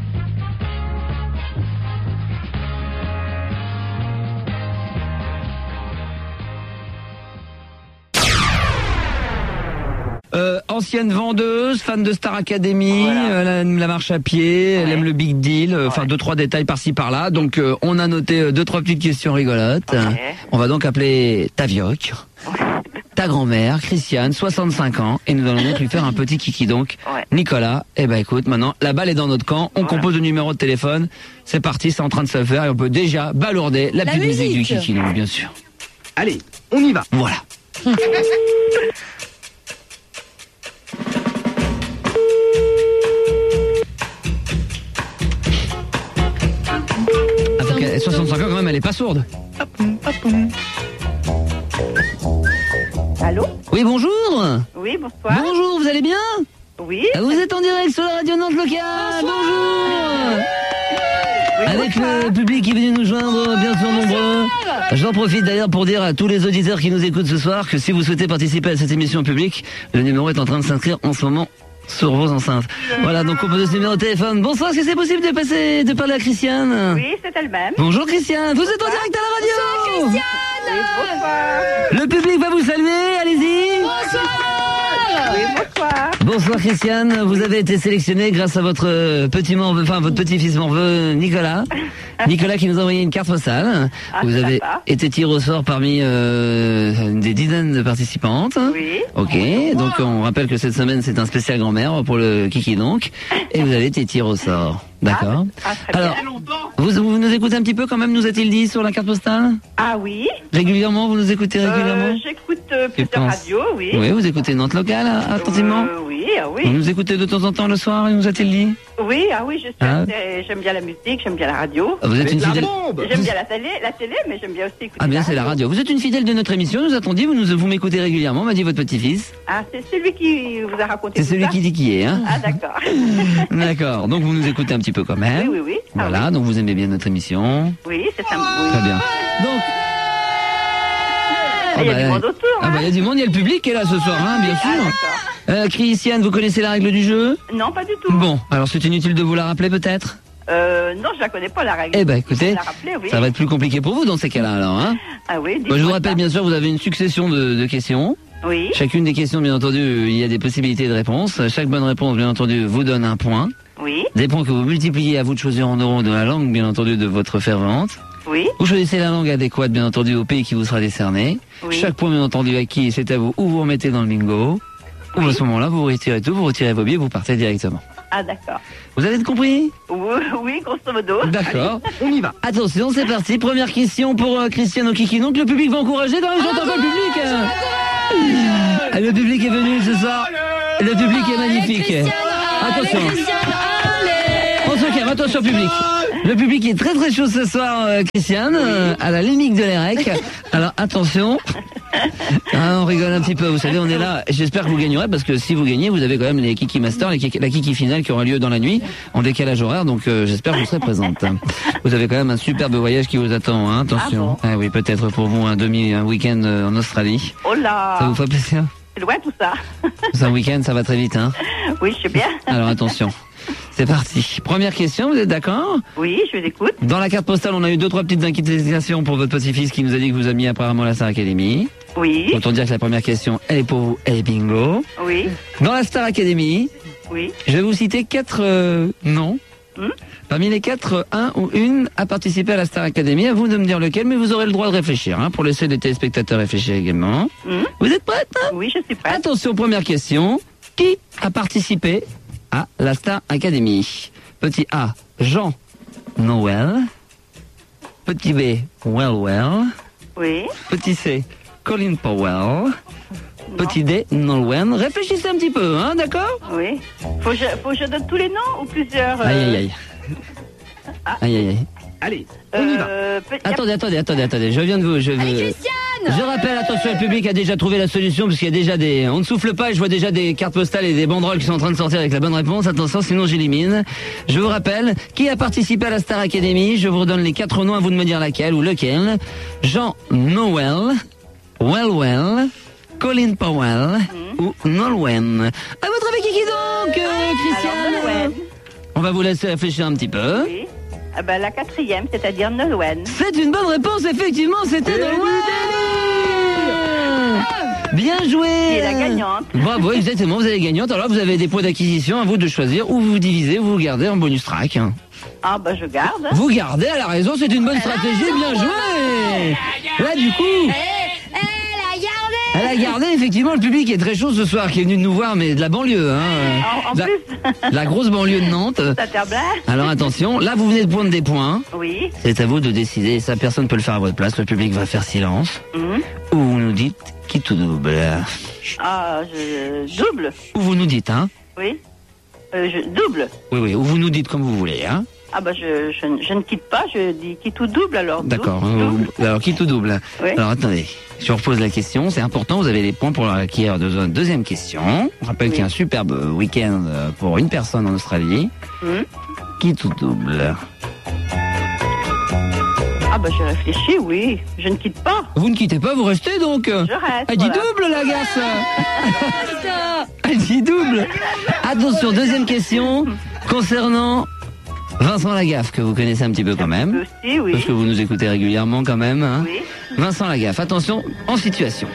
Speaker 2: Euh, ancienne vendeuse, fan de Star Academy, voilà. euh, elle aime la marche à pied, ouais. Elle aime le big deal, enfin ouais. deux trois détails par-ci par-là. Donc euh, on a noté euh, deux trois petites questions rigolotes. Okay. On va donc appeler ta vioque, ta grand-mère, Christiane, soixante-cinq ans, et nous allons donc lui faire un petit kiki. Donc ouais. Nicolas, eh ben écoute, maintenant la balle est dans notre camp, on voilà. compose le numéro de téléphone, c'est parti, c'est en train de se faire et on peut déjà balourder la, la petite musique. musique du kiki, donc bien sûr. Allez, on y va. Voilà. soixante-cinq ans quand même, elle est pas sourde.
Speaker 4: Allô?
Speaker 2: Oui, bonjour.
Speaker 4: Oui, bonsoir.
Speaker 2: Bonjour, vous allez bien?
Speaker 4: Oui.
Speaker 2: Vous êtes en direct sur la radio Nantes locale. Bonsoir. Bonjour. Oui, avec bonsoir. Le public qui est venu nous joindre, bien sûr nombreux. J'en profite d'ailleurs pour dire à tous les auditeurs qui nous écoutent ce soir que si vous souhaitez participer à cette émission publique, le numéro est en train de s'inscrire en ce moment sur vos enceintes. Voilà, donc on pose ce numéro de téléphone. Bonsoir, est-ce que c'est possible de passer, de parler à Christiane?
Speaker 4: Oui, c'est elle-même.
Speaker 2: Bonjour Christiane, vous êtes en direct à la radio.
Speaker 4: Bonsoir Christiane. Oui, bonsoir.
Speaker 2: Le public va vous saluer, allez-y.
Speaker 4: Bonsoir. Oui, bonsoir.
Speaker 2: Bonsoir Christiane, vous avez été sélectionnée grâce à votre petit morveux, enfin votre petit-fils morveux Nicolas. Nicolas qui nous a envoyé une carte postale. Ah, vous avez sympa. Été tiré au sort parmi euh, des dizaines de participantes.
Speaker 4: Oui.
Speaker 2: Ok, donc on rappelle que cette semaine c'est un spécial grand-mère pour le Kiki donc. Et vous avez été tiré au sort. D'accord.
Speaker 4: Ah, ah,
Speaker 2: alors, vous, vous nous écoutez un petit peu quand même, nous a-t-il dit sur la carte postale?
Speaker 4: Ah oui.
Speaker 2: Régulièrement, vous nous écoutez régulièrement?
Speaker 4: euh, J'écoute euh, plusieurs radios, oui.
Speaker 2: Oui, vous écoutez Nantes locale, attentivement?
Speaker 4: euh, Oui, ah oui.
Speaker 2: Vous nous écoutez de temps en temps le soir, nous a-t-il dit?
Speaker 4: Oui, ah oui, je sais,
Speaker 2: ah.
Speaker 4: j'aime bien la musique, j'aime bien la radio.
Speaker 2: Ah, vous êtes une fidèle.
Speaker 4: J'aime bien la télé, la télé, mais j'aime bien aussi écouter.
Speaker 2: Ah bien, c'est la radio. Vous êtes une fidèle de notre émission, nous a-t-on dit, vous, nous, vous m'écoutez régulièrement, m'a dit votre petit-fils.
Speaker 4: Ah, c'est celui qui vous a raconté.
Speaker 2: C'est celui
Speaker 4: ça
Speaker 2: qui dit qui est, hein?
Speaker 4: Ah, d'accord.
Speaker 2: D'accord, donc vous nous écoutez un petit peu quand même.
Speaker 4: Oui, oui, oui. Ah,
Speaker 2: voilà,
Speaker 4: oui.
Speaker 2: donc vous aimez bien notre émission.
Speaker 4: Oui, c'est ça. Oui.
Speaker 2: Très bien. Donc.
Speaker 4: Il y a bah, du monde autour. Hein.
Speaker 2: Ah bah il y a du monde, il y a le public qui est là ce soir, hein, bien sûr. Ah, euh, Christiane, vous connaissez la règle du jeu?
Speaker 4: Non, pas du tout.
Speaker 2: Bon, alors c'est inutile de vous la rappeler peut-être?
Speaker 4: Euh, non, je la connais pas la règle.
Speaker 2: Eh ben écoutez,
Speaker 4: la rappeler, oui.
Speaker 2: Ça va être plus compliqué pour vous dans ces cas-là alors, hein?
Speaker 4: Ah oui.
Speaker 2: Bah, je vous rappelle bien sûr, vous avez une succession de, de questions.
Speaker 4: Oui.
Speaker 2: Chacune des questions, bien entendu, il y a des possibilités de réponse. Chaque bonne réponse, bien entendu, vous donne un point.
Speaker 4: Oui.
Speaker 2: Des points que vous multipliez à vous de choisir en euros de la langue, bien entendu, de votre fervente.
Speaker 4: Oui.
Speaker 2: Vous choisissez la langue adéquate, bien entendu, au pays qui vous sera décerné.
Speaker 4: Oui.
Speaker 2: Chaque point, bien entendu, acquis, c'est à vous, ou vous remettez dans le bingo. Oui. Ou à ce moment-là, vous retirez tout, vous retirez vos billets, vous partez directement.
Speaker 8: Ah, d'accord.
Speaker 7: Vous avez compris?
Speaker 8: Oui, oui, grosso modo.
Speaker 7: D'accord. On y va. Attention, c'est parti. Première question pour euh, Cristiano Kiki. Donc le public va encourager. Non, j'entends pas le public. hein. Le public est venu ce soir. Le public est magnifique. Attention. On se calme, attention public. Le public est très très chaud ce soir, euh, Christiane, euh, à la limite de l'E R E C. Alors attention. Ah, on rigole un petit peu, vous savez, on est là. J'espère que vous gagnerez parce que si vous gagnez, vous avez quand même les Kiki Masters, les Kiki, la Kiki finale qui aura lieu dans la nuit, en décalage horaire. Donc euh, j'espère que vous serez présente. Vous avez quand même un superbe voyage qui vous attend. Hein, attention. Ah, bon ah oui, peut-être pour vous un demi, un week-end euh, en Australie.
Speaker 8: Oh là.
Speaker 7: Ça vous fait plaisir?
Speaker 8: C'est loin tout ça.
Speaker 7: C'est un week-end, ça va très vite, hein.
Speaker 8: Oui, je sais bien.
Speaker 7: Alors attention. C'est parti. Première question, vous êtes d'accord?
Speaker 8: Oui, je vous écoute.
Speaker 7: Dans la carte postale, on a eu deux, trois petites inquiétations pour votre petit-fils qui nous a dit que vous aimiez apparemment la Star Academy.
Speaker 8: Oui.
Speaker 7: Autant dire que la première question, elle est pour vous, elle est bingo.
Speaker 8: Oui.
Speaker 7: Dans la Star Academy,
Speaker 8: oui.
Speaker 7: Je vais vous citer quatre euh, noms. Hmm? Parmi les quatre, un ou une a participé à la Star Academy. À vous de me dire lequel, mais vous aurez le droit de réfléchir, hein, pour laisser les téléspectateurs réfléchir également. Hmm? Vous êtes prête, hein?
Speaker 8: Oui, je suis prête.
Speaker 7: Attention, première question. Qui a participé à la Star Academy? Petit A, Jean Noël. Petit B, Well Well.
Speaker 8: Oui.
Speaker 7: Petit C, Colin Powell. Non. Petit D, Nolwenn. Réfléchissez un petit peu, hein, d'accord?
Speaker 8: Oui. Faut que je, faut que je donne tous les noms ou plusieurs euh...
Speaker 7: Aïe, aïe, aïe. Ah. Aïe, aïe, aïe.
Speaker 2: Allez,
Speaker 8: on y euh, va.
Speaker 7: Attendez, attendez, attendez, attendez. Je viens de vous... Je,
Speaker 5: Allez, Christiane!
Speaker 7: Je rappelle, attention, le public a déjà trouvé la solution, parce qu'il y a déjà des... On ne souffle pas, et je vois déjà des cartes postales et des banderoles qui sont en train de sortir avec la bonne réponse. Attention, sinon j'élimine. Je vous rappelle, qui a participé à la Star Academy? Je vous redonne les quatre noms, à vous de me dire laquelle ou lequel. Jean Noël, Well Well, Colin Powell mmh. ou Nolwenn. À votre avis, qui donc, euh, Christiane? On va vous laisser réfléchir un petit peu.
Speaker 8: Oui. Ah ben, la quatrième, c'est-à-dire Nolwenn.
Speaker 7: C'est une bonne réponse, effectivement, c'était Nolwenn. Bien joué.
Speaker 8: Et la gagnante.
Speaker 7: Bravo, exactement, vous avez gagnante. Alors vous avez des points d'acquisition, à vous de choisir où vous vous divisez, ou vous gardez en bonus track.
Speaker 8: Ah ben, je garde.
Speaker 7: Vous gardez, à la raison, c'est une bonne stratégie, bien joué. Là, du coup... Elle a gardé, effectivement, le public est très chaud ce soir, qui est venu nous voir, mais de la banlieue, hein.
Speaker 8: En, en
Speaker 7: la,
Speaker 8: plus.
Speaker 7: La grosse banlieue de Nantes. Alors attention, là vous venez de prendre des points.
Speaker 8: Oui.
Speaker 7: C'est à vous de décider, ça personne ne peut le faire à votre place, le public va faire silence. Mm-hmm. Ou vous nous dites qui tout double.
Speaker 8: Ah, je double.
Speaker 7: Ou vous nous dites, hein.
Speaker 8: Oui. Euh, je double.
Speaker 7: Oui, oui, ou vous nous dites comme vous voulez, hein.
Speaker 8: Ah bah je, je, je ne quitte pas, je dis qui tout double alors.
Speaker 7: D'accord, alors qui tout double.
Speaker 8: Oui.
Speaker 7: Alors attendez, je repose la question, c'est important, vous avez les points pour l'acquérir de une deuxième question. On rappelle oui. qu'il y a un superbe week-end pour une personne en Australie. Hum. Qui tout double.
Speaker 8: Ah bah je réfléchis, oui, je ne quitte pas.
Speaker 7: Vous ne quittez pas, vous restez donc.
Speaker 8: Je reste.
Speaker 7: Elle dit voilà. Double la garce. Elle dit double. Attention, deuxième question concernant... Vincent Lagaffe, que vous connaissez un petit peu quand même.
Speaker 8: Aussi, oui.
Speaker 7: Parce que vous nous écoutez régulièrement quand même. Hein.
Speaker 8: Oui.
Speaker 7: Vincent Lagaffe, attention, en situation.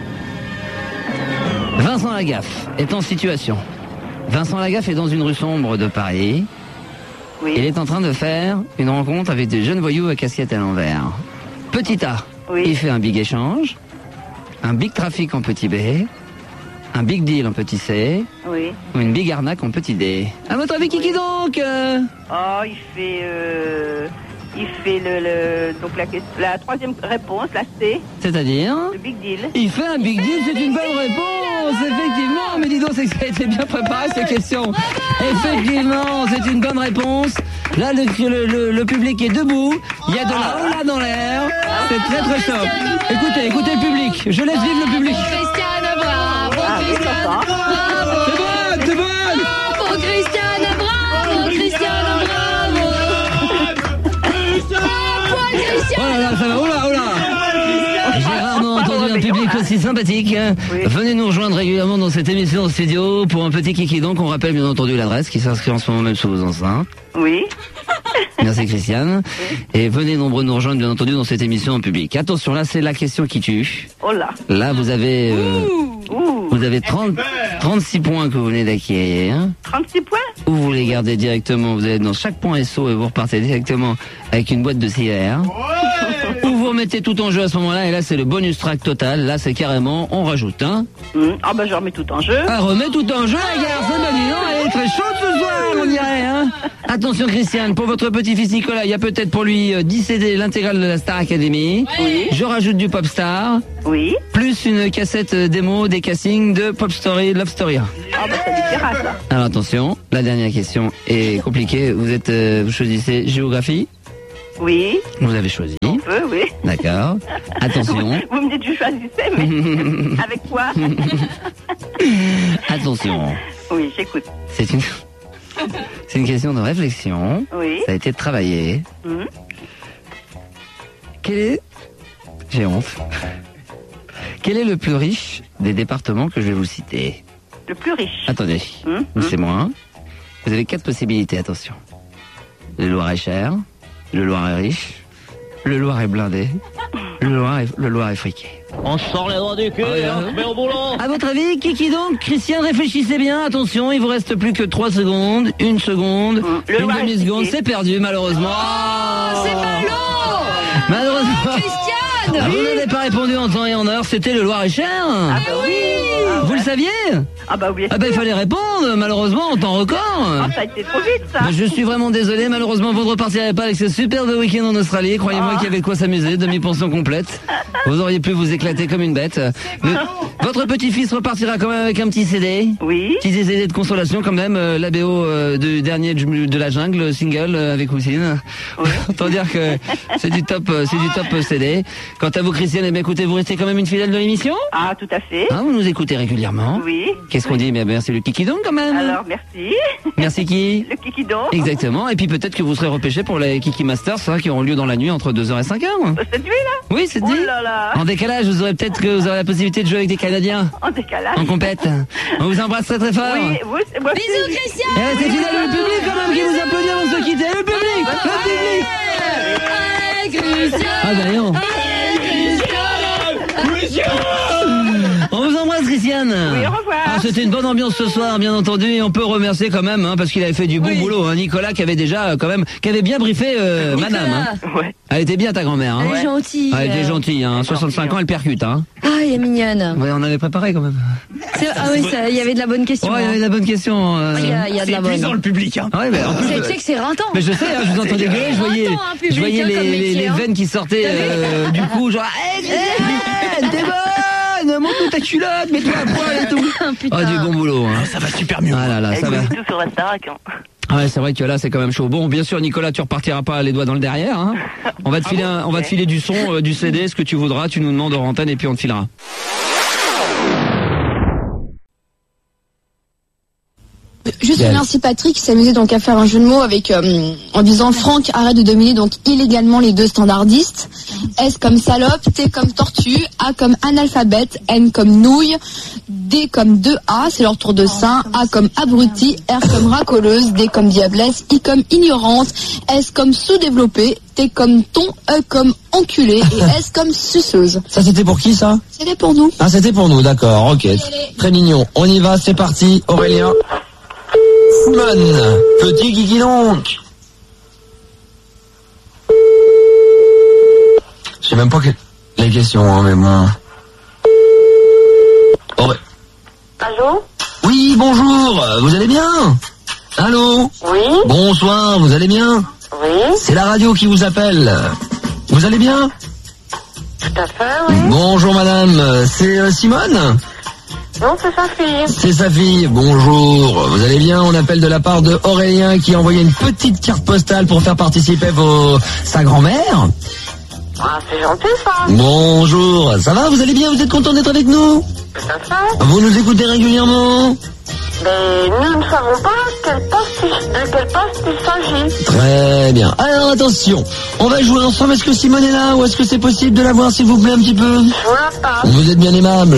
Speaker 7: Vincent Lagaffe est en situation. Vincent Lagaffe est dans une rue sombre de Paris.
Speaker 8: Oui.
Speaker 7: Il est en train de faire une rencontre avec des jeunes voyous à casquette à l'envers. Petit A, oui. Il fait un big échange. Un big trafic en petit B. Un big deal en petit C.
Speaker 8: Oui.
Speaker 7: Ou une big arnaque en petit D. À votre avis, qui oui. donc euh...
Speaker 8: Oh, il fait... Euh, il fait le... le donc la, la troisième réponse, la C.
Speaker 7: C'est-à-dire
Speaker 8: le big deal.
Speaker 7: Il fait un big deal, c'est une bonne réponse, effectivement. Mais dis donc, c'est que ça a été bien préparé, ces questions. Effectivement, c'est une bonne réponse. Là, le, le, le, le public est debout. Il y a de la hola dans l'air. C'est très très chaud. Écoutez, écoutez le public. Je laisse vivre le public.
Speaker 5: Christiane, bravo,
Speaker 8: ah,
Speaker 5: Christiane, bravo.
Speaker 7: C'est bon, c'est bon.
Speaker 5: Bravo, Christiane, bravo, Christiane, bravo.
Speaker 7: Oh là là, ça va, oh là, oh là. J'ai rarement entendu un public aussi sympathique. Oui. Venez nous rejoindre régulièrement dans cette émission au studio pour un petit kiki. Donc, on rappelle bien entendu l'adresse qui s'inscrit en ce moment même sous vos enceintes.
Speaker 8: Oui.
Speaker 7: Merci Christiane. Oui. Et venez nombreux nous rejoindre bien entendu dans cette émission en public. Attention, là c'est la question qui tue.
Speaker 8: Oh là.
Speaker 7: Là vous avez euh, Ouh. Vous avez trente, trente-six points que vous venez d'acquérir.
Speaker 8: trente-six points.
Speaker 7: Ou vous les gardez directement, vous allez dans chaque point S O et vous repartez directement avec une boîte de cigares. Ouais. Ou vous remettez tout en jeu à ce moment-là et là c'est le bonus track total. Là c'est carrément, on rajoute hein.
Speaker 8: Mmh. Ah bah je remets tout en jeu.
Speaker 7: Ah remets tout en jeu la gare, c'est bien, elle est très chaude ce ce soir, on dirait, hein. Attention, Christiane, pour votre petit-fils Nicolas, il y a peut-être pour lui euh, dix C D, l'intégrale de la Star Academy.
Speaker 8: Oui.
Speaker 7: Je rajoute du Popstar.
Speaker 8: Oui.
Speaker 7: Plus une cassette euh, démo des castings de Pop Story, Love Story.
Speaker 8: Ah bah ça lui dira, ça.
Speaker 7: Alors attention, la dernière question est compliquée. Vous êtes, euh, vous choisissez géographie.
Speaker 8: Oui.
Speaker 7: Vous avez choisi.
Speaker 8: On peut, oui.
Speaker 7: D'accord. Attention.
Speaker 8: Vous me dites que je choisissais, mais avec quoi?
Speaker 7: Attention.
Speaker 8: Oui, j'écoute.
Speaker 7: C'est une, c'est une question de réflexion.
Speaker 8: Oui.
Speaker 7: Ça a été travaillé.
Speaker 8: Mmh.
Speaker 7: Quel est, j'ai honte. Quel est le plus riche des départements que je vais vous citer?
Speaker 8: Le plus riche.
Speaker 7: Attendez.
Speaker 8: Mmh.
Speaker 7: C'est moi. Vous avez quatre possibilités. Attention. Le Loir-et-Cher. Le Loir est riche. Le Loir est blindé. Le Loir est, le Loir est friqué.
Speaker 9: On sort les doigts du cul,
Speaker 7: Ah,
Speaker 9: on se met au boulot.
Speaker 7: À votre avis, qui qui donc? Christian, réfléchissez bien, attention, il vous reste plus que trois secondes, une seconde,
Speaker 8: Le
Speaker 7: une
Speaker 8: Loir est
Speaker 7: demi-seconde,
Speaker 8: friqué.
Speaker 7: c'est perdu malheureusement.
Speaker 5: Oh, c'est ballot.
Speaker 7: Malheureusement.
Speaker 5: Christiane.
Speaker 7: Ah, vous n'avez pas répondu en temps et en heure, c'était le Loir-et-Cher.
Speaker 8: Ah bah oui. Ah,
Speaker 7: Vous
Speaker 8: ouais.
Speaker 7: le saviez?
Speaker 8: Ah bah oui.
Speaker 7: Ah bah il fallait répondre, malheureusement, en temps record.
Speaker 8: Ah, ça a été trop vite, ça.
Speaker 7: Bah, je suis vraiment désolé, malheureusement vous ne repartirez pas avec ce superbe week-end en Australie. Croyez-moi
Speaker 8: Ah.
Speaker 7: qu'il y avait de quoi s'amuser, demi-pension complète. Vous auriez pu vous éclater comme une bête. Mais votre petit-fils repartira quand même avec un petit C D.
Speaker 8: Oui.
Speaker 7: Petit C D de consolation quand même, euh, l'A B O euh, du dernier de de la jungle, single euh, avec Houssine.
Speaker 8: Oui.
Speaker 7: Autant dire que c'est du top, euh, c'est du top euh, C D. Quant à vous Christiane, eh bien, écoutez, vous restez quand même une fidèle de l'émission.
Speaker 8: Ah, tout à fait.
Speaker 7: Hein, vous nous écoutez régulièrement.
Speaker 8: Oui.
Speaker 7: Qu'est-ce qu'on dit? Mais merci le Kikidon quand même.
Speaker 8: Alors, merci.
Speaker 7: Merci qui?
Speaker 8: Le kikidon.
Speaker 7: Exactement, et puis peut-être que vous serez repêché pour les Kiki Masters hein, qui auront lieu dans la nuit entre deux heures et cinq heures.
Speaker 8: Cette nuit, là?
Speaker 7: Oui, c'est
Speaker 8: Oh
Speaker 7: dit.
Speaker 8: là là.
Speaker 7: En décalage, vous aurez peut-être que vous aurez la possibilité de jouer avec des Canadiens
Speaker 8: En décalage.
Speaker 7: en compète. On vous embrasse très très fort.
Speaker 8: Oui, vous, moi aussi.
Speaker 5: Bisous, Christian.
Speaker 7: Et restez fidèles au public quand même qui vous applaudit avant de se quitter. Le public, le public.
Speaker 5: Allez, Christian.
Speaker 7: Ah d'ailleurs. On vous embrasse Christiane.
Speaker 8: Oui, au revoir.
Speaker 7: Ah, c'était une bonne ambiance ce soir, bien entendu, et on peut remercier quand même, hein, parce qu'il avait fait du bon
Speaker 5: Oui.
Speaker 7: boulot, hein, Nicolas, qui avait déjà euh, quand même, qui avait bien briefé euh,
Speaker 5: Nicolas.
Speaker 7: madame. Hein.
Speaker 8: Ouais.
Speaker 7: Elle était bien ta grand-mère. Hein.
Speaker 5: Elle est gentille.
Speaker 7: Ah, elle était gentille, hein. soixante-cinq ans, elle percute. Hein.
Speaker 5: Ah, elle est mignonne.
Speaker 7: Ouais, on avait préparé quand même.
Speaker 5: C'est- Ah oui, ça- il y avait de la bonne question.
Speaker 7: Ouais, il y avait de la bonne question. euh.
Speaker 5: Il y a, il y a de la bonne.
Speaker 6: le public, hein.
Speaker 7: Ah ouais, mais en plus,
Speaker 5: C'est-
Speaker 7: euh,
Speaker 5: Tu sais que c'est rintant.
Speaker 7: mais je sais, hein, je vous entendais gueuler, je voyais,
Speaker 5: Attends, un public,
Speaker 7: je voyais
Speaker 5: hein,
Speaker 7: les,
Speaker 5: comme
Speaker 7: les,
Speaker 5: métier,
Speaker 7: les
Speaker 5: hein.
Speaker 7: veines qui sortaient euh, du coup, genre, hey, Christiane, t'es bonne, monte ta culotte, mets-toi à poil et tout.
Speaker 5: Putain.
Speaker 7: Ah, du bon boulot. Hein.
Speaker 6: Ça va super mieux.
Speaker 7: Ah là là, ça va.
Speaker 8: tout sur la Starac. Hein.
Speaker 7: Ah ouais, c'est vrai que là, c'est quand même chaud. Bon, bien sûr, Nicolas, tu repartiras pas les doigts dans le derrière. Hein. On va te filer, un- on va te filer du son, euh, du C D, ce que tu voudras. Tu nous demandes hors antenne et puis on te filera.
Speaker 10: Juste merci Patrick qui s'amusait donc à faire un jeu de mots avec euh, en disant Franck arrête de dominer donc illégalement les deux standardistes. S comme salope, T comme tortue, A comme analphabète, N comme nouille, D comme deux A, c'est leur tour de sein, A comme abruti, R comme racoleuse, D comme diablesse, I comme ignorante, S comme sous-développé, T comme ton, E comme enculé et S comme suceuse.
Speaker 6: Ça c'était pour qui ça?
Speaker 10: C'était pour nous.
Speaker 6: Ah c'était pour nous, d'accord, ok. Très mignon. On y va, c'est parti. Aurélien. Simone. Petit Kiki donc. Je sais même pas que... les questions, hein, mais bon. Auré-
Speaker 4: Allô?
Speaker 6: Oui, bonjour. Vous allez bien? Allô?
Speaker 4: Oui?
Speaker 6: Bonsoir, vous allez bien?
Speaker 4: Oui?
Speaker 6: C'est la radio qui vous appelle. Vous allez bien?
Speaker 4: Tout à fait, oui.
Speaker 6: Bonjour madame, c'est euh, Simone?
Speaker 4: Non, c'est sa fille.
Speaker 6: C'est sa fille, bonjour. Vous allez bien? On appelle de la part de Aurélien qui a envoyé une petite carte postale pour faire participer vos... sa grand-mère.
Speaker 4: Ah, c'est gentil, ça.
Speaker 6: Bonjour, ça va? Vous allez bien? Vous êtes content d'être avec nous?
Speaker 4: Tout à fait.
Speaker 6: Vous nous écoutez régulièrement?
Speaker 4: Mais nous ne savons pas quel poste il- de quel poste il s'agit.
Speaker 6: Très bien. Alors attention, on va jouer ensemble. Est-ce que Simone est là ou est-ce que c'est possible de la voir s'il vous plaît un petit peu?
Speaker 4: Je vous la passe.
Speaker 6: Vous êtes bien aimable.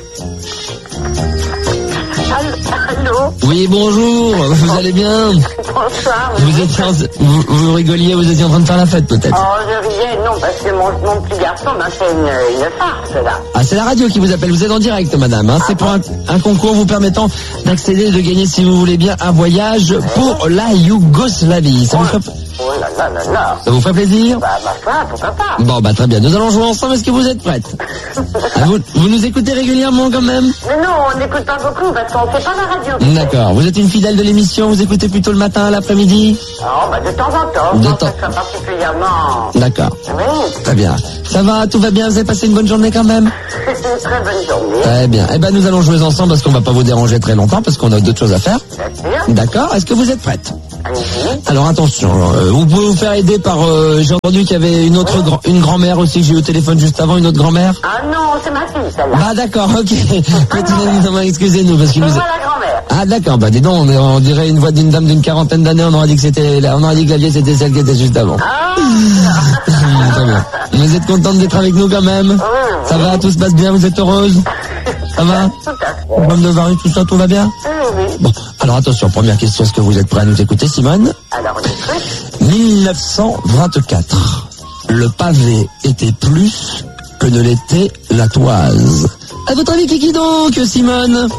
Speaker 4: Allô? Allô?
Speaker 6: Oui, bonjour, vous allez bien?
Speaker 11: Bonsoir.
Speaker 6: Vous étiez en- vous, vous rigoliez, vous étiez en train de faire la fête peut-être.
Speaker 11: Oh, je riais, non, parce que mon, mon petit garçon m'a fait une, une farce, là.
Speaker 6: Ah, c'est la radio qui vous appelle. Vous êtes en direct, madame. Hein. C'est pour un, un concours vous permettant d'accéder et de gagner, si vous voulez bien, un voyage pour la Yougoslavie. Ça vous fait,
Speaker 11: Oh là là là là.
Speaker 6: ça vous fait plaisir?
Speaker 11: Bah, ma foi, pourquoi pas?
Speaker 6: Bon, bah très bien. Nous allons jouer ensemble. Est-ce que vous êtes prête? Ah, vous, vous nous écoutez régulièrement quand même?
Speaker 11: Mais non, on n'écoute pas beaucoup parce qu'on fait pas la radio.
Speaker 6: D'accord. Vous êtes une fidèle de l'émission. Vous écoutez plutôt le matin, l'après-midi?
Speaker 11: Oh, bah, de temps en temps.
Speaker 6: De
Speaker 11: sans
Speaker 6: temps.
Speaker 11: que ce soit particulièrement.
Speaker 6: D'accord.
Speaker 11: Oui.
Speaker 6: Très bien. Ça va? Tout va bien? Vous avez passé une bonne journée quand même?
Speaker 11: C'est une très bonne journée.
Speaker 6: Très bien. Eh ben, nous allons jouer ensemble parce qu'on va pas vous déranger très longtemps parce qu'on a d'autres choses à faire.
Speaker 11: Bien sûr.
Speaker 6: D'accord. Est-ce que vous êtes prête?
Speaker 11: Allez-y.
Speaker 6: Alors attention, euh, vous pouvez vous faire aider par. Euh, j'ai entendu qu'il y avait une autre grand- une grand-mère aussi que j'ai eu au téléphone juste avant, une autre grand-mère.
Speaker 11: Ah non, c'est ma fille, celle-là.
Speaker 6: Bah d'accord, ok. Continuez, excusez-nous parce qu'il
Speaker 11: C'est
Speaker 6: nous.
Speaker 11: moi la grand-mère.
Speaker 6: Ah d'accord, bah dis donc, on, est- on dirait une voix d'une dame d'une quarantaine d'années. On aurait dit que c'était, on aurait dit que la vieille c'était celle qui était juste avant.
Speaker 11: Ah,
Speaker 6: Très bien. Vous êtes contente d'être avec nous quand même? Ça va, tout se passe bien, vous êtes heureuse? Ça va?
Speaker 11: tout à fait.
Speaker 6: Bonne de Varie, tout ça, tout va bien?
Speaker 11: Oui, oui.
Speaker 6: Bon, alors attention, première question, est-ce que vous êtes prêts à nous écouter, Simone?
Speaker 11: Alors, on écoute.
Speaker 6: mille neuf cent vingt-quatre. Le pavé était plus que ne l'était la toise. À votre avis, qui qui donc, Simone?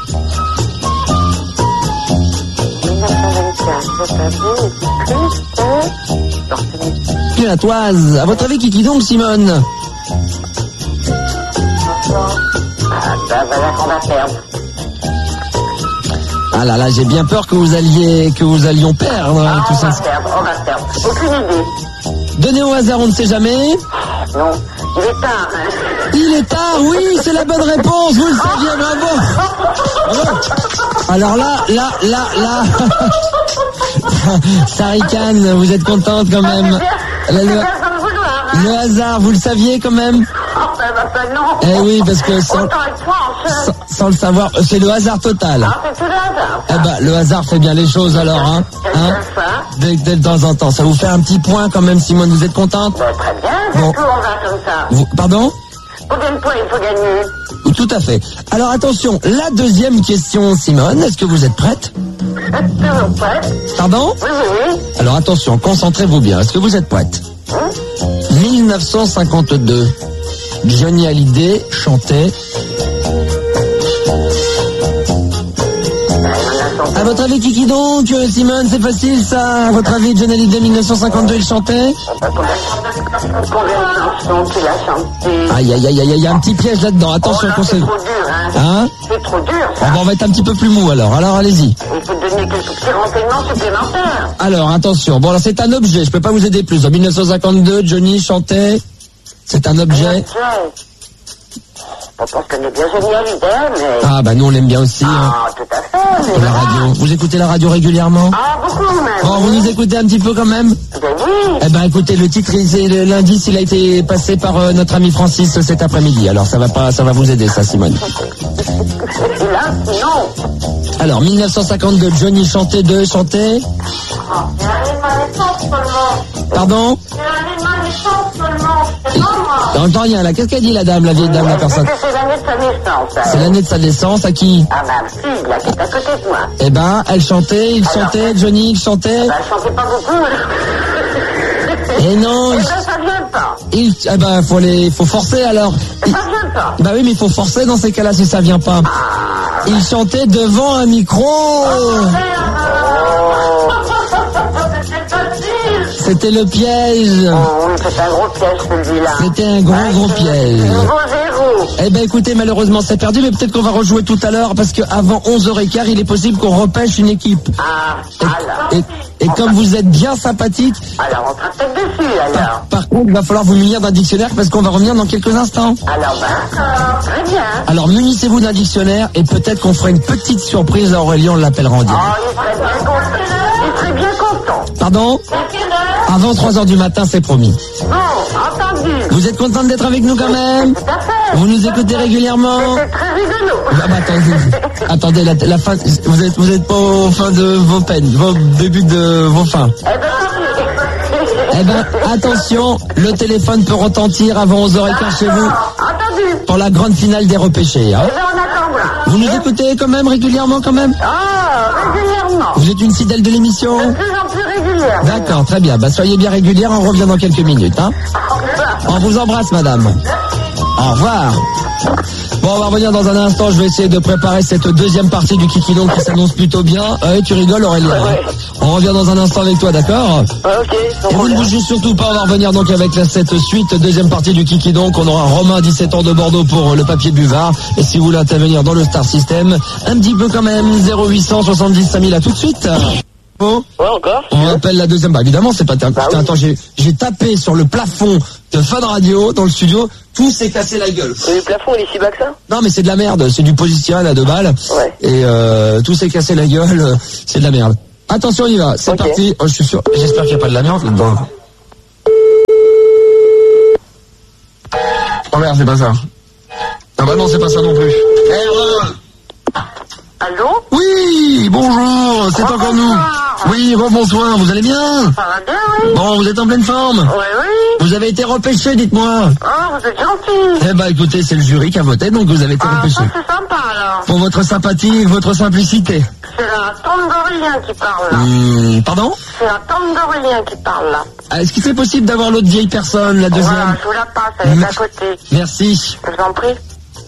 Speaker 6: Que la toise. À votre avis, qui qui donc, Simone?
Speaker 11: Ah, bah, voilà qu'on va perdre.
Speaker 6: Ah là là, j'ai bien peur que vous alliez, que vous allions perdre hein,
Speaker 11: Ah,
Speaker 6: tout
Speaker 11: on
Speaker 6: ça.
Speaker 11: va perdre, on va perdre. Aucune idée.
Speaker 6: Donnez au hasard, on ne sait jamais.
Speaker 11: Non, il est tard, hein.
Speaker 6: Il est tard, oui, c'est la bonne réponse. Vous le saviez, bravo. Bravo. Alors là, là, là, là. Ça ricane, vous êtes contente quand même. Là,
Speaker 11: C'est
Speaker 6: le,
Speaker 11: bien sans le vouloir, hein.
Speaker 6: le hasard, vous le saviez quand même?
Speaker 11: Oh, bah, bah, bah, non.
Speaker 6: Eh oui, parce que sans,
Speaker 11: Autant être franche.
Speaker 6: sans, sans le savoir, euh, c'est le hasard total.
Speaker 11: Ah, c'est tout le hasard.
Speaker 6: Eh ben, le hasard fait bien les choses alors, hein, hein de, de temps en temps. Ça vous fait un petit point quand même, Simone, vous êtes contente?
Speaker 11: Bah, très bien,
Speaker 6: Bon.
Speaker 11: c'est tout, on va comme ça.
Speaker 6: Vous- Pardon?
Speaker 11: Combien de points il faut gagner?
Speaker 6: Tout à fait. Alors attention, la deuxième question, Simone, est-ce que vous êtes prête?
Speaker 11: Toujours prête?
Speaker 6: Pardon?
Speaker 11: Oui, oui, oui.
Speaker 6: Alors attention, concentrez-vous bien. Est-ce que vous êtes prête? mille neuf cent cinquante-deux, Johnny Hallyday chantait. À votre avis, qui qui donc, euh, Simone? C'est facile ça. À votre avis, Johnny Hallyday, mille neuf cent cinquante-deux, il chantait?
Speaker 11: Combien de chansons qu'il a chanté?
Speaker 6: Aïe, aïe, aïe, aïe, il y a un petit piège là-dedans. Attention,
Speaker 11: Oh là,
Speaker 6: qu'on se...
Speaker 11: c'est trop dur, hein.
Speaker 6: Hein?
Speaker 11: C'est trop dur,
Speaker 6: Bon,
Speaker 11: ça.
Speaker 6: ben, on va être un petit peu plus mou alors. Alors, allez-y.
Speaker 11: Il faut donner quelques petits renseignements supplémentaires.
Speaker 6: Alors, attention. Bon, alors, c'est un objet. Je peux pas vous aider plus. En mille neuf cent cinquante-deux, Johnny chantait. C'est un objet.
Speaker 11: Je pense qu'on est bien Johnny Hallyday, mais...
Speaker 6: Ah, bah, nous, on l'aime bien aussi. Hein.
Speaker 11: Ah, tout à fait, mais
Speaker 6: Pour la
Speaker 11: voilà.
Speaker 6: radio. Vous écoutez la radio régulièrement?
Speaker 11: Ah, beaucoup même.
Speaker 6: Oh, vous nous écoutez un petit peu quand même?
Speaker 11: Ben oui.
Speaker 6: Eh ben, écoutez, le titre, il- c'est le- l'indice, il a été passé par euh, notre ami Francis cet après-midi. Alors, ça va pas, ça va vous aider, ça, Simone.
Speaker 11: Et là, sinon...
Speaker 6: Alors, mille neuf cent cinquante-deux, Johnny chantait de, chantait.
Speaker 11: Oh, c'est l'année de ma naissance seulement.
Speaker 6: Pardon?
Speaker 11: C'est l'année de ma naissance seulement. C'est pas moi.
Speaker 6: J'entends rien, là. Qu'est-ce qu'elle dit, la dame, la vieille dame, la personne?
Speaker 11: Parce que c'est l'année de sa naissance. hein.
Speaker 6: C'est l'année de sa naissance, à qui?
Speaker 11: Ah, ma fille, là, qui est à côté de moi.
Speaker 6: Eh ben, elle chantait, il chantait, Johnny, il chantait.
Speaker 11: Bah, elle chantait pas beaucoup.
Speaker 6: Et non,
Speaker 11: Eh
Speaker 6: il,
Speaker 11: ben, ça vient pas.
Speaker 6: il- eh ben, faut les, faut forcer alors.
Speaker 11: Ça vient pas.
Speaker 6: Bah oui, mais il faut forcer dans ces cas-là si ça vient pas. Il chantait devant un micro. C'était le piège.
Speaker 11: Oh, oui, c'est un gros piège, celui-là.
Speaker 6: C'était un gros, gros piège.
Speaker 11: Nouveau zéro.
Speaker 6: Eh ben écoutez, malheureusement c'est perdu, mais peut-être qu'on va rejouer tout à l'heure parce qu'avant onze heures quinze, il est possible qu'on repêche une équipe.
Speaker 11: Ah, alors.
Speaker 6: Et, et comme vous êtes bien sympathique,
Speaker 11: Alors, on sera peut-être dessus, alors.
Speaker 6: par contre, il va falloir vous munir d'un dictionnaire parce qu'on va revenir dans quelques instants.
Speaker 11: Alors, ben, très bien.
Speaker 6: Alors munissez-vous d'un dictionnaire et peut-être qu'on fera une petite surprise à Aurélien, on l'appellera en
Speaker 11: Oh,
Speaker 6: direct.
Speaker 11: il serait bien content. Il serait bien content.
Speaker 6: Pardon?
Speaker 11: À quelle heure?
Speaker 6: Avant trois heures du matin, c'est promis.
Speaker 11: Bon, entendu.
Speaker 6: Vous êtes contente d'être avec nous quand même?
Speaker 11: Tout à fait.
Speaker 6: Vous nous écoutez régulièrement?
Speaker 11: C'est très rigolo.
Speaker 6: Ah bah, attendez, attendez la, la fin, vous êtes, vous êtes pas au fin de vos peines, vos début de vos fins.
Speaker 11: Eh ben,
Speaker 6: Eh ben, attention, le téléphone peut retentir avant onze heures quinze chez vous
Speaker 11: entendu.
Speaker 6: pour la grande finale des repêchés. Hein.
Speaker 11: Eh ben, on attendra.
Speaker 6: Vous nous écoutez quand même régulièrement quand même?
Speaker 11: Ah, régulièrement.
Speaker 6: Vous êtes une fidèle de l'émission?
Speaker 11: De plus en plus régulière.
Speaker 6: D'accord, très bien. Bah, soyez bien régulière, on revient dans quelques minutes. Hein. On vous embrasse, madame. Au revoir. Bon, on va revenir dans un instant. Je vais essayer de préparer cette deuxième partie du Kikidon qui s'annonce plutôt bien. Euh, tu rigoles, Aurélien. Ouais, ouais. On revient dans un instant avec toi, d'accord?
Speaker 3: Ouais, ok.
Speaker 6: Et vous ne bougez surtout pas. On va revenir donc avec la, cette suite, deuxième partie du Kikidon. On aura Romain, dix-sept ans de Bordeaux pour le papier buvard. Et si vous voulez intervenir dans le Star System, un petit peu quand même, zéro huit cent soixante-dix cinq mille, à tout de suite. Bon.
Speaker 3: Ouais, encore.
Speaker 6: On appelle la deuxième. Bah, évidemment, c'est pas terminé. Bah, oui. Attends, j'ai, j'ai tapé sur le plafond de Fun Radio dans le studio. Tout s'est cassé la gueule.
Speaker 3: Et le plafond, il est si bas que ça?
Speaker 6: Non, mais c'est de la merde. C'est du polystyrène à deux balles.
Speaker 3: Ouais.
Speaker 6: Et euh, tout s'est cassé la gueule. C'est de la merde. Attention, on y va. C'est okay. Parti. Oh, je suis sûr. J'espère qu'il n'y a pas de la merde là-dedans. Oh merde, c'est pas ça. Ah bah non, c'est pas ça non plus. Merde.
Speaker 11: Allô?
Speaker 6: Oui, bonjour, c'est encore nous. Oui, rebonsoir, vous allez bien?
Speaker 11: Ça va bien, oui.
Speaker 6: Bon, vous êtes en pleine forme?
Speaker 11: Oui, oui.
Speaker 6: Vous avez été repêché, dites-moi.
Speaker 11: Ah, vous êtes gentil.
Speaker 6: Eh ben, écoutez, c'est le jury qui a voté, donc vous avez été
Speaker 11: ah,
Speaker 6: repêché.
Speaker 11: Ça, c'est sympa, alors.
Speaker 6: Pour votre sympathie et votre simplicité.
Speaker 11: C'est la tante d'Aurélien qui parle, là.
Speaker 6: Hum, pardon?
Speaker 11: C'est la tante d'Aurélien qui parle, là.
Speaker 6: Ah, est-ce que c'est possible d'avoir l'autre vieille personne, la deuxième?
Speaker 11: Voilà, je vous la passe, elle est à côté.
Speaker 6: Merci.
Speaker 11: Je vous en prie.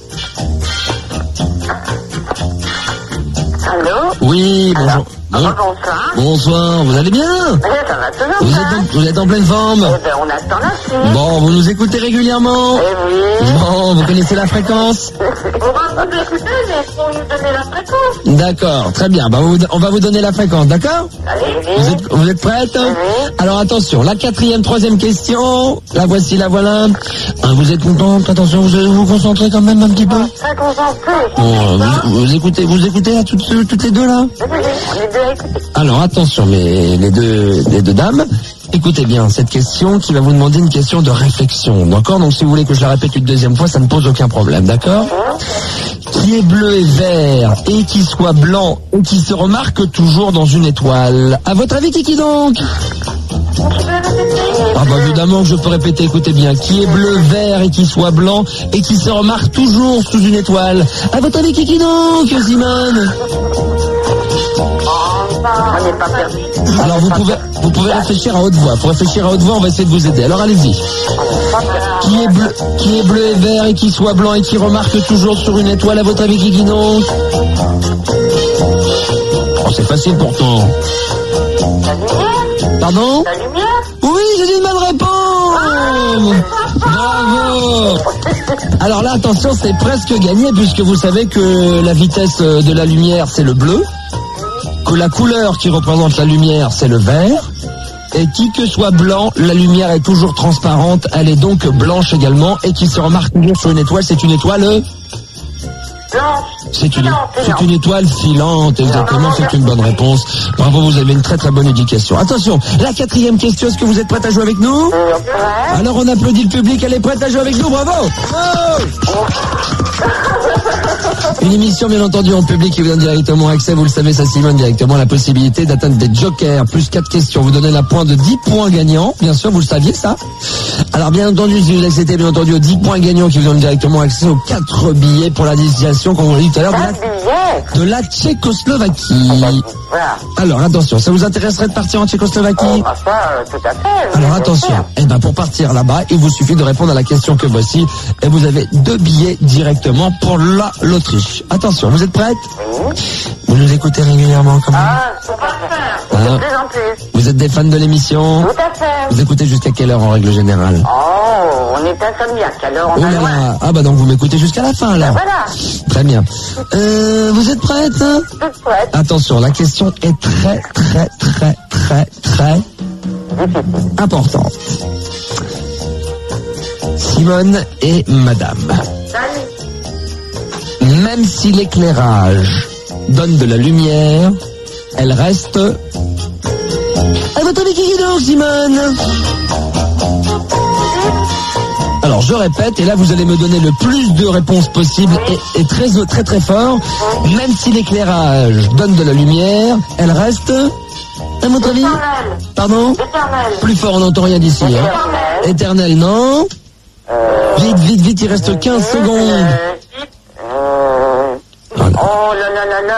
Speaker 11: Allô?
Speaker 6: Oui, bonjour.
Speaker 11: Bon. Ah, bonsoir.
Speaker 6: Bonsoir, vous allez bien?
Speaker 11: Oui, ça va toujours
Speaker 6: vous êtes, en, vous êtes en pleine forme?
Speaker 11: Eh ben, on attend la suite.
Speaker 6: Bon, vous nous écoutez régulièrement?
Speaker 11: Eh oui.
Speaker 6: Bon, vous connaissez la fréquence?
Speaker 11: On va vous écouter, mais il faut nous donner la fréquence.
Speaker 6: D'accord, très bien. Bah, vous, on va vous donner la fréquence, d'accord?
Speaker 11: Allez-y.
Speaker 6: Vous êtes, vous êtes prête?
Speaker 11: Oui.
Speaker 6: Alors attention, la quatrième, troisième question. La voici, la voilà. Ah, vous êtes contente? Attention, vous vous concentrez quand même un petit peu?
Speaker 11: Très concentré.
Speaker 6: Bon, vous, vous écoutez, vous écoutez là, toutes, toutes les deux là?
Speaker 11: Oui, oui, on est deux à écouter.
Speaker 6: Alors attention, mais les deux, les deux dames, écoutez bien cette question qui va vous demander une question de réflexion, d'accord? Donc si vous voulez que je la répète une deuxième fois, ça ne pose aucun problème, d'accord? Qui est bleu et vert et qui soit blanc ou qui se remarque toujours dans une étoile? À votre avis, qui qui donc? Ah bah évidemment que je peux répéter, écoutez bien. Qui est bleu, vert et qui soit blanc et qui se remarque toujours sous une étoile? À votre avis, qui qui donc, Simone?
Speaker 11: On n'est pas perdu.
Speaker 6: Alors vous pouvez, vous pouvez réfléchir à haute voix. Pour réfléchir à haute voix, on va essayer de vous aider. Alors allez-y. Qui est bleu, qui est bleu et vert et qui soit blanc et qui remarque toujours sur une étoile? À votre avis, qui qui donc? Oh, c'est facile pourtant. Pardon?
Speaker 11: La lumière?
Speaker 6: Oui, j'ai une bonne réponse. Bravo. Alors là, attention, c'est presque gagné puisque vous savez que la vitesse de la lumière, c'est le bleu, que la couleur qui représente la lumière, c'est le vert, et qui que soit blanc, la lumière est toujours transparente, elle est donc blanche également, et qui se remarque toujours sur une étoile, c'est une étoile... C'est une, c'est une étoile filante, exactement, c'est une bonne réponse. Bravo, vous avez une très très bonne éducation. Attention, la quatrième question, est-ce que vous êtes prête à jouer avec nous? Alors on applaudit le public, elle est prête à jouer avec nous, bravo, bravo. Une émission bien entendu en public qui vous donne directement accès, vous le savez, ça Simone, directement la possibilité d'atteindre des jokers, plus quatre questions, vous donnez la point de dix points gagnants, bien sûr, vous le saviez ça. Alors bien entendu, si vous accédez bien entendu aux dix points gagnants qui vous donnent directement accès aux quatre billets pour la destination qu'on vous a dit tout à l'heure de la, de la Tchécoslovaquie. Alors attention, ça vous intéresserait de partir en Tchécoslovaquie?
Speaker 11: Oh, bah ça, euh, tout à fait.
Speaker 6: Alors attention, et eh ben pour partir là-bas, il vous suffit de répondre à la question que voici et vous avez deux billets directement pour la l'Autriche. Attention, vous êtes prête?
Speaker 11: Oui.
Speaker 6: Vous nous écoutez régulièrement quand même?
Speaker 11: Ah, tout à fait.
Speaker 6: Ah.
Speaker 11: De plus en plus.
Speaker 6: Vous êtes des fans de l'émission?
Speaker 11: Tout à fait.
Speaker 6: Vous écoutez jusqu'à quelle heure en règle générale?
Speaker 11: Oh, on est insomniaque, alors on
Speaker 6: oh
Speaker 11: a
Speaker 6: là
Speaker 11: loin.
Speaker 6: là. Ah bah donc vous m'écoutez jusqu'à la fin là.
Speaker 11: Ben voilà.
Speaker 6: Très bien. Euh, vous êtes prête?
Speaker 11: Toute prête.
Speaker 6: Attention, la question est très très très très très importante. Simone et Madame.
Speaker 11: Salut.
Speaker 6: Même si l'éclairage donne de la lumière, elle reste... À votre avis, qui est donc, Simone? Alors, je répète, et là, vous allez me donner le plus de réponses possibles et, et très, très, très fort. Même si l'éclairage donne de la lumière, elle reste... À votre avis? Pardon?
Speaker 11: Éternel.
Speaker 6: Plus fort, on n'entend rien d'ici.
Speaker 11: Éternel.
Speaker 6: Hein. Éternel, non?
Speaker 11: Euh...
Speaker 6: Vite, vite, vite, il reste quinze secondes.
Speaker 11: Euh... Euh...
Speaker 6: Voilà.
Speaker 11: Oh là là là là.